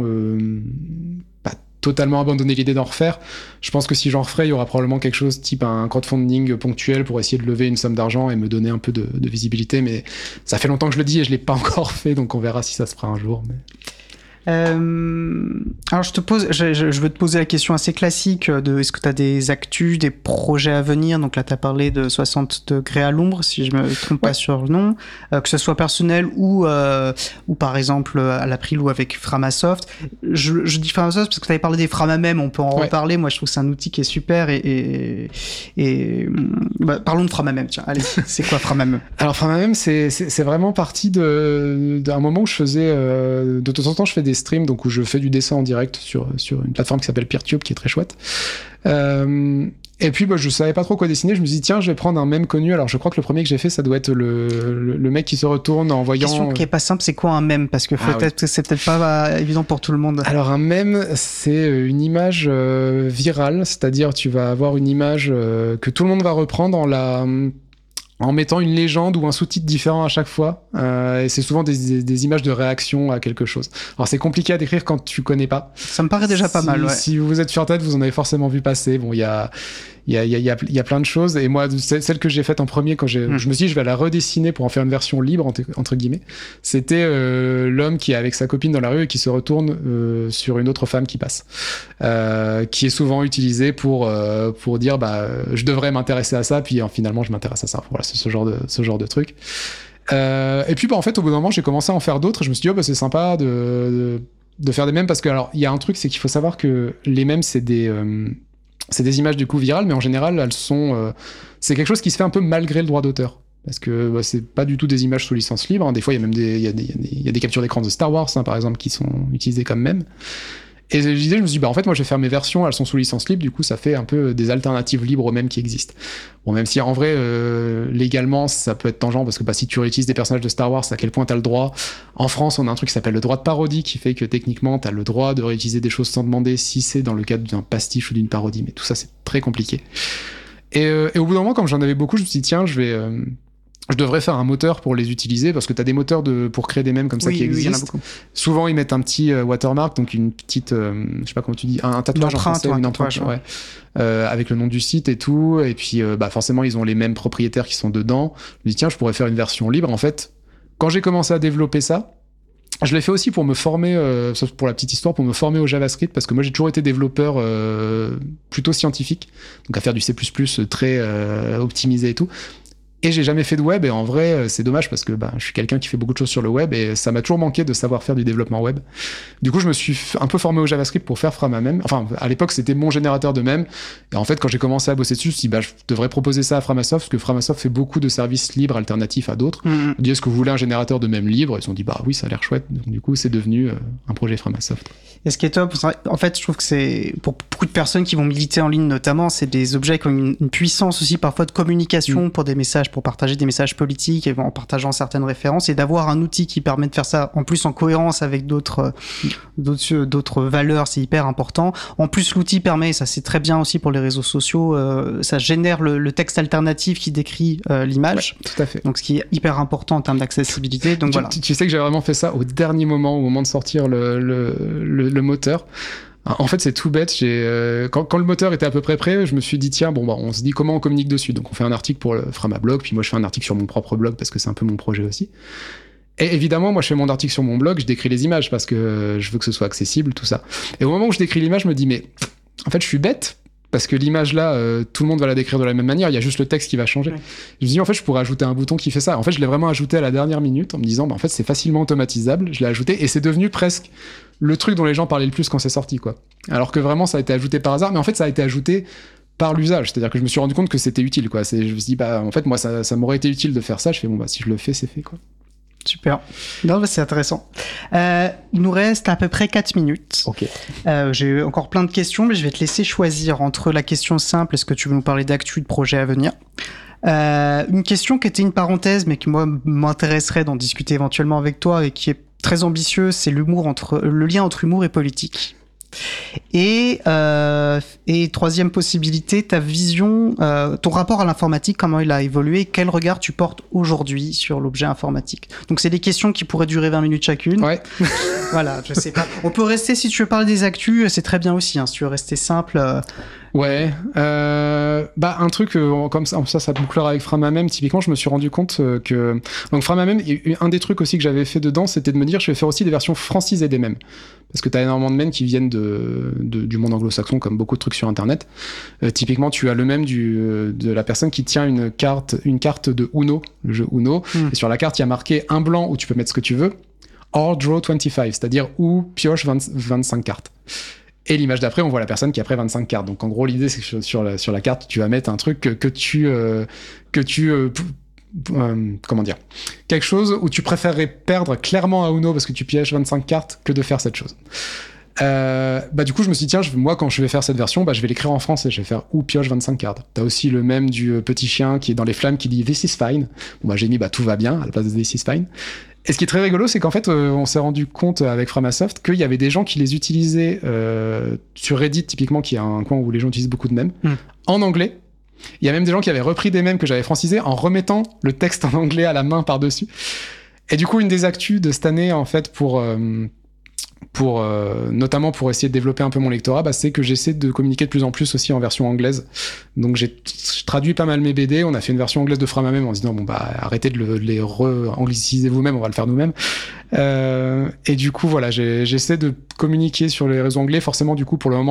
abandonné l'idée d'en refaire. Je pense que si j'en referais, il y aura probablement quelque chose type un crowdfunding ponctuel pour essayer de lever une somme d'argent et me donner un peu de visibilité, mais ça fait longtemps que je le dis et je l'ai pas encore fait, donc on verra si ça se fera un jour. Mais... Alors je veux te poser la question assez classique de est-ce que tu as des actus, des projets à venir? Donc là tu as parlé de 60 degrés à l'ombre, si je me trompe pas sur le nom, que ce soit personnel ou par exemple à l'April ou avec Framasoft. Je dis Framasoft parce que tu avais parlé des Framamem, on peut en reparler. Moi je trouve que c'est un outil qui est super et parlons de Framamem, tiens, allez, c'est quoi Framamem? Alors Framamem c'est vraiment parti d'un moment où je faisais de temps en temps je fais des streams, donc où je fais du dessin en direct sur une plateforme qui s'appelle Peertube, qui est très chouette. Et puis je savais pas trop quoi dessiner, je me suis dit tiens, je vais prendre un mème connu. Alors je crois que le premier que j'ai fait, ça doit être le mec qui se retourne en voyant... Question qui est pas simple, c'est quoi un mème? Parce que c'est peut-être pas évident pour tout le monde. Alors un mème, c'est une image virale, c'est-à-dire tu vas avoir une image que tout le monde va reprendre en mettant une légende ou un sous-titre différent à chaque fois. Et c'est souvent des images de réaction à quelque chose. Alors c'est compliqué à décrire quand tu connais pas. Ça me paraît déjà pas mal, ouais. Si vous êtes sur tête, vous en avez forcément vu passer. Bon, il y a plein de choses. Et moi, celle que j'ai faite en premier, quand je me suis dit, je vais la redessiner pour en faire une version libre, entre guillemets. C'était l'homme qui est avec sa copine dans la rue et qui se retourne sur une autre femme qui passe. Qui est souvent utilisé pour dire, je devrais m'intéresser à ça, puis finalement, je m'intéresse à ça. Voilà, c'est ce genre de truc. Et puis, en fait, au bout d'un moment, j'ai commencé à en faire d'autres. Je me suis dit, c'est sympa de faire des mèmes, parce que, alors, il y a un truc, c'est qu'il faut savoir que les mèmes, c'est des images du coup virales, mais en général, elles sont... c'est quelque chose qui se fait un peu malgré le droit d'auteur. Parce que c'est pas du tout des images sous licence libre. Hein. Des fois, il y a même des captures d'écran de Star Wars, par exemple, qui sont utilisées comme mèmes. Et je me suis dit, en fait, moi, je vais faire mes versions, elles sont sous licence libre, du coup, ça fait un peu des alternatives libres aux mêmes qui existent. Bon, même si, en vrai, légalement, ça peut être tangent, parce que si tu réutilises des personnages de Star Wars, à quel point t'as le droit. En France, on a un truc qui s'appelle le droit de parodie, qui fait que, techniquement, t'as le droit de réutiliser des choses sans demander si c'est dans le cadre d'un pastiche ou d'une parodie, mais tout ça, c'est très compliqué. Et au bout d'un moment, comme j'en avais beaucoup, je me suis dit, tiens, je devrais faire un moteur pour les utiliser, parce que t'as des moteurs pour créer des mèmes comme ça qui existent. Il y en a beaucoup. Souvent, ils mettent un petit watermark, donc une petite, je sais pas comment tu dis, un tatouage en français, une empreinte, avec le nom du site et tout. Et puis, forcément, ils ont les mêmes propriétaires qui sont dedans. Je me dis, tiens, je pourrais faire une version libre. En fait, quand j'ai commencé à développer ça, je l'ai fait aussi pour me former, sauf pour la petite histoire, pour me former au JavaScript, parce que moi, j'ai toujours été développeur plutôt scientifique, donc à faire du C++ très optimisé et tout. Et j'ai jamais fait de web, et en vrai, c'est dommage parce que je suis quelqu'un qui fait beaucoup de choses sur le web, et ça m'a toujours manqué de savoir faire du développement web. Du coup, je me suis un peu formé au JavaScript pour faire Framamem. Enfin, à l'époque, c'était mon générateur de mèmes. Et en fait, quand j'ai commencé à bosser dessus, je me suis dit, je devrais proposer ça à Framasoft, parce que Framasoft fait beaucoup de services libres alternatifs à d'autres. Je me dis, est-ce que vous voulez un générateur de mèmes libre? Ils se sont dit, oui, ça a l'air chouette. Donc, du coup, c'est devenu un projet Framasoft. Et ce qui est top, en fait, je trouve que c'est, pour beaucoup de personnes qui vont militer en ligne notamment, c'est des objets qui ont une puissance aussi parfois de communication pour des messages, pour partager des messages politiques et en partageant certaines références, et d'avoir un outil qui permet de faire ça en plus en cohérence avec d'autres valeurs, c'est hyper important. En plus, l'outil permet, ça c'est très bien aussi pour les réseaux sociaux, ça génère le texte alternatif qui décrit l'image. Ouais, tout à fait. Donc ce qui est hyper important en termes d'accessibilité. Donc voilà. Tu sais que j'ai vraiment fait ça au dernier moment, au moment de sortir le moteur. En fait, c'est tout bête. Quand le moteur était à peu près prêt, je me suis dit, tiens, on se dit comment on communique dessus. Donc, on fait un article pour le Framablog, puis moi, je fais un article sur mon propre blog, parce que c'est un peu mon projet aussi. Et évidemment, moi, je fais mon article sur mon blog, je décris les images, parce que je veux que ce soit accessible, tout ça. Et au moment où je décris l'image, je me dis, mais en fait, je suis bête, parce que l'image là, tout le monde va la décrire de la même manière, il y a juste le texte qui va changer. Ouais. Je me dis, en fait, je pourrais ajouter un bouton qui fait ça. En fait, je l'ai vraiment ajouté à la dernière minute, en me disant, en fait, c'est facilement automatisable. Je l'ai ajouté, et c'est devenu presque le truc dont les gens parlaient le plus quand c'est sorti, quoi. Alors que vraiment, ça a été ajouté par hasard, mais en fait, ça a été ajouté par l'usage. C'est-à-dire que je me suis rendu compte que c'était utile, quoi. Je me suis dit, en fait, moi, ça m'aurait été utile de faire ça. Je fais, si je le fais, c'est fait, quoi. Super. Non, c'est intéressant. Il nous reste à peu près 4 minutes. Ok. J'ai encore plein de questions, mais je vais te laisser choisir entre la question simple, est-ce que tu veux nous parler d'actu, de projets à venir? Une question qui était une parenthèse, mais qui, moi, m'intéresserait d'en discuter éventuellement avec toi et qui est très ambitieuse, c'est le lien entre humour et politique. Et troisième possibilité, ta vision, ton rapport à l'informatique, comment il a évolué, quel regard tu portes aujourd'hui sur l'objet informatique. Donc c'est des questions qui pourraient durer 20 minutes chacune. Ouais. Voilà, je sais pas. On peut rester, si tu veux parler des actus, c'est très bien aussi, hein, si tu veux rester simple. Ouais, un truc comme ça bouclera avec Framamem. Typiquement, je me suis rendu compte que donc Framamem, un des trucs aussi que j'avais fait dedans, c'était de me dire, je vais faire aussi des versions francisées des mèmes, parce que t'as énormément de mèmes qui viennent du monde anglo-saxon, comme beaucoup de trucs sur Internet. Typiquement, tu as le mème de la personne qui tient une carte de Uno, le jeu Uno, et sur la carte, il y a marqué un blanc où tu peux mettre ce que tu veux, or draw 25, c'est-à-dire ou pioche 25 cartes. Et l'image d'après, on voit la personne qui a pris 25 cartes. Donc en gros, l'idée, c'est que sur la carte, tu vas mettre un truc comment dire, quelque chose où tu préférerais perdre clairement à Uno parce que tu pièges 25 cartes que de faire cette chose. Du coup, je me suis dit, tiens, moi, quand je vais faire cette version, je vais l'écrire en français. Je vais faire ou pioche 25 cartes. T'as aussi le même du petit chien qui est dans les flammes qui dit This is fine. J'ai mis tout va bien à la place de This is fine. Et ce qui est très rigolo, c'est qu'en fait, on s'est rendu compte avec Framasoft qu'il y avait des gens qui les utilisaient sur Reddit, typiquement, qui est un coin où les gens utilisent beaucoup de mèmes, en anglais. Il y a même des gens qui avaient repris des mèmes que j'avais francisés en remettant le texte en anglais à la main par-dessus. Et du coup, une des actus de cette année, en fait, notamment pour essayer de développer un peu mon lectorat, c'est que j'essaie de communiquer de plus en plus aussi en version anglaise. Donc j'ai traduit pas mal mes BD, on a fait une version anglaise de Framamem en se disant arrêtez de les re-angliciser vous-même, on va le faire nous-mêmes. Et du coup voilà, j'essaie de communiquer sur les réseaux anglais. Forcément du coup pour le moment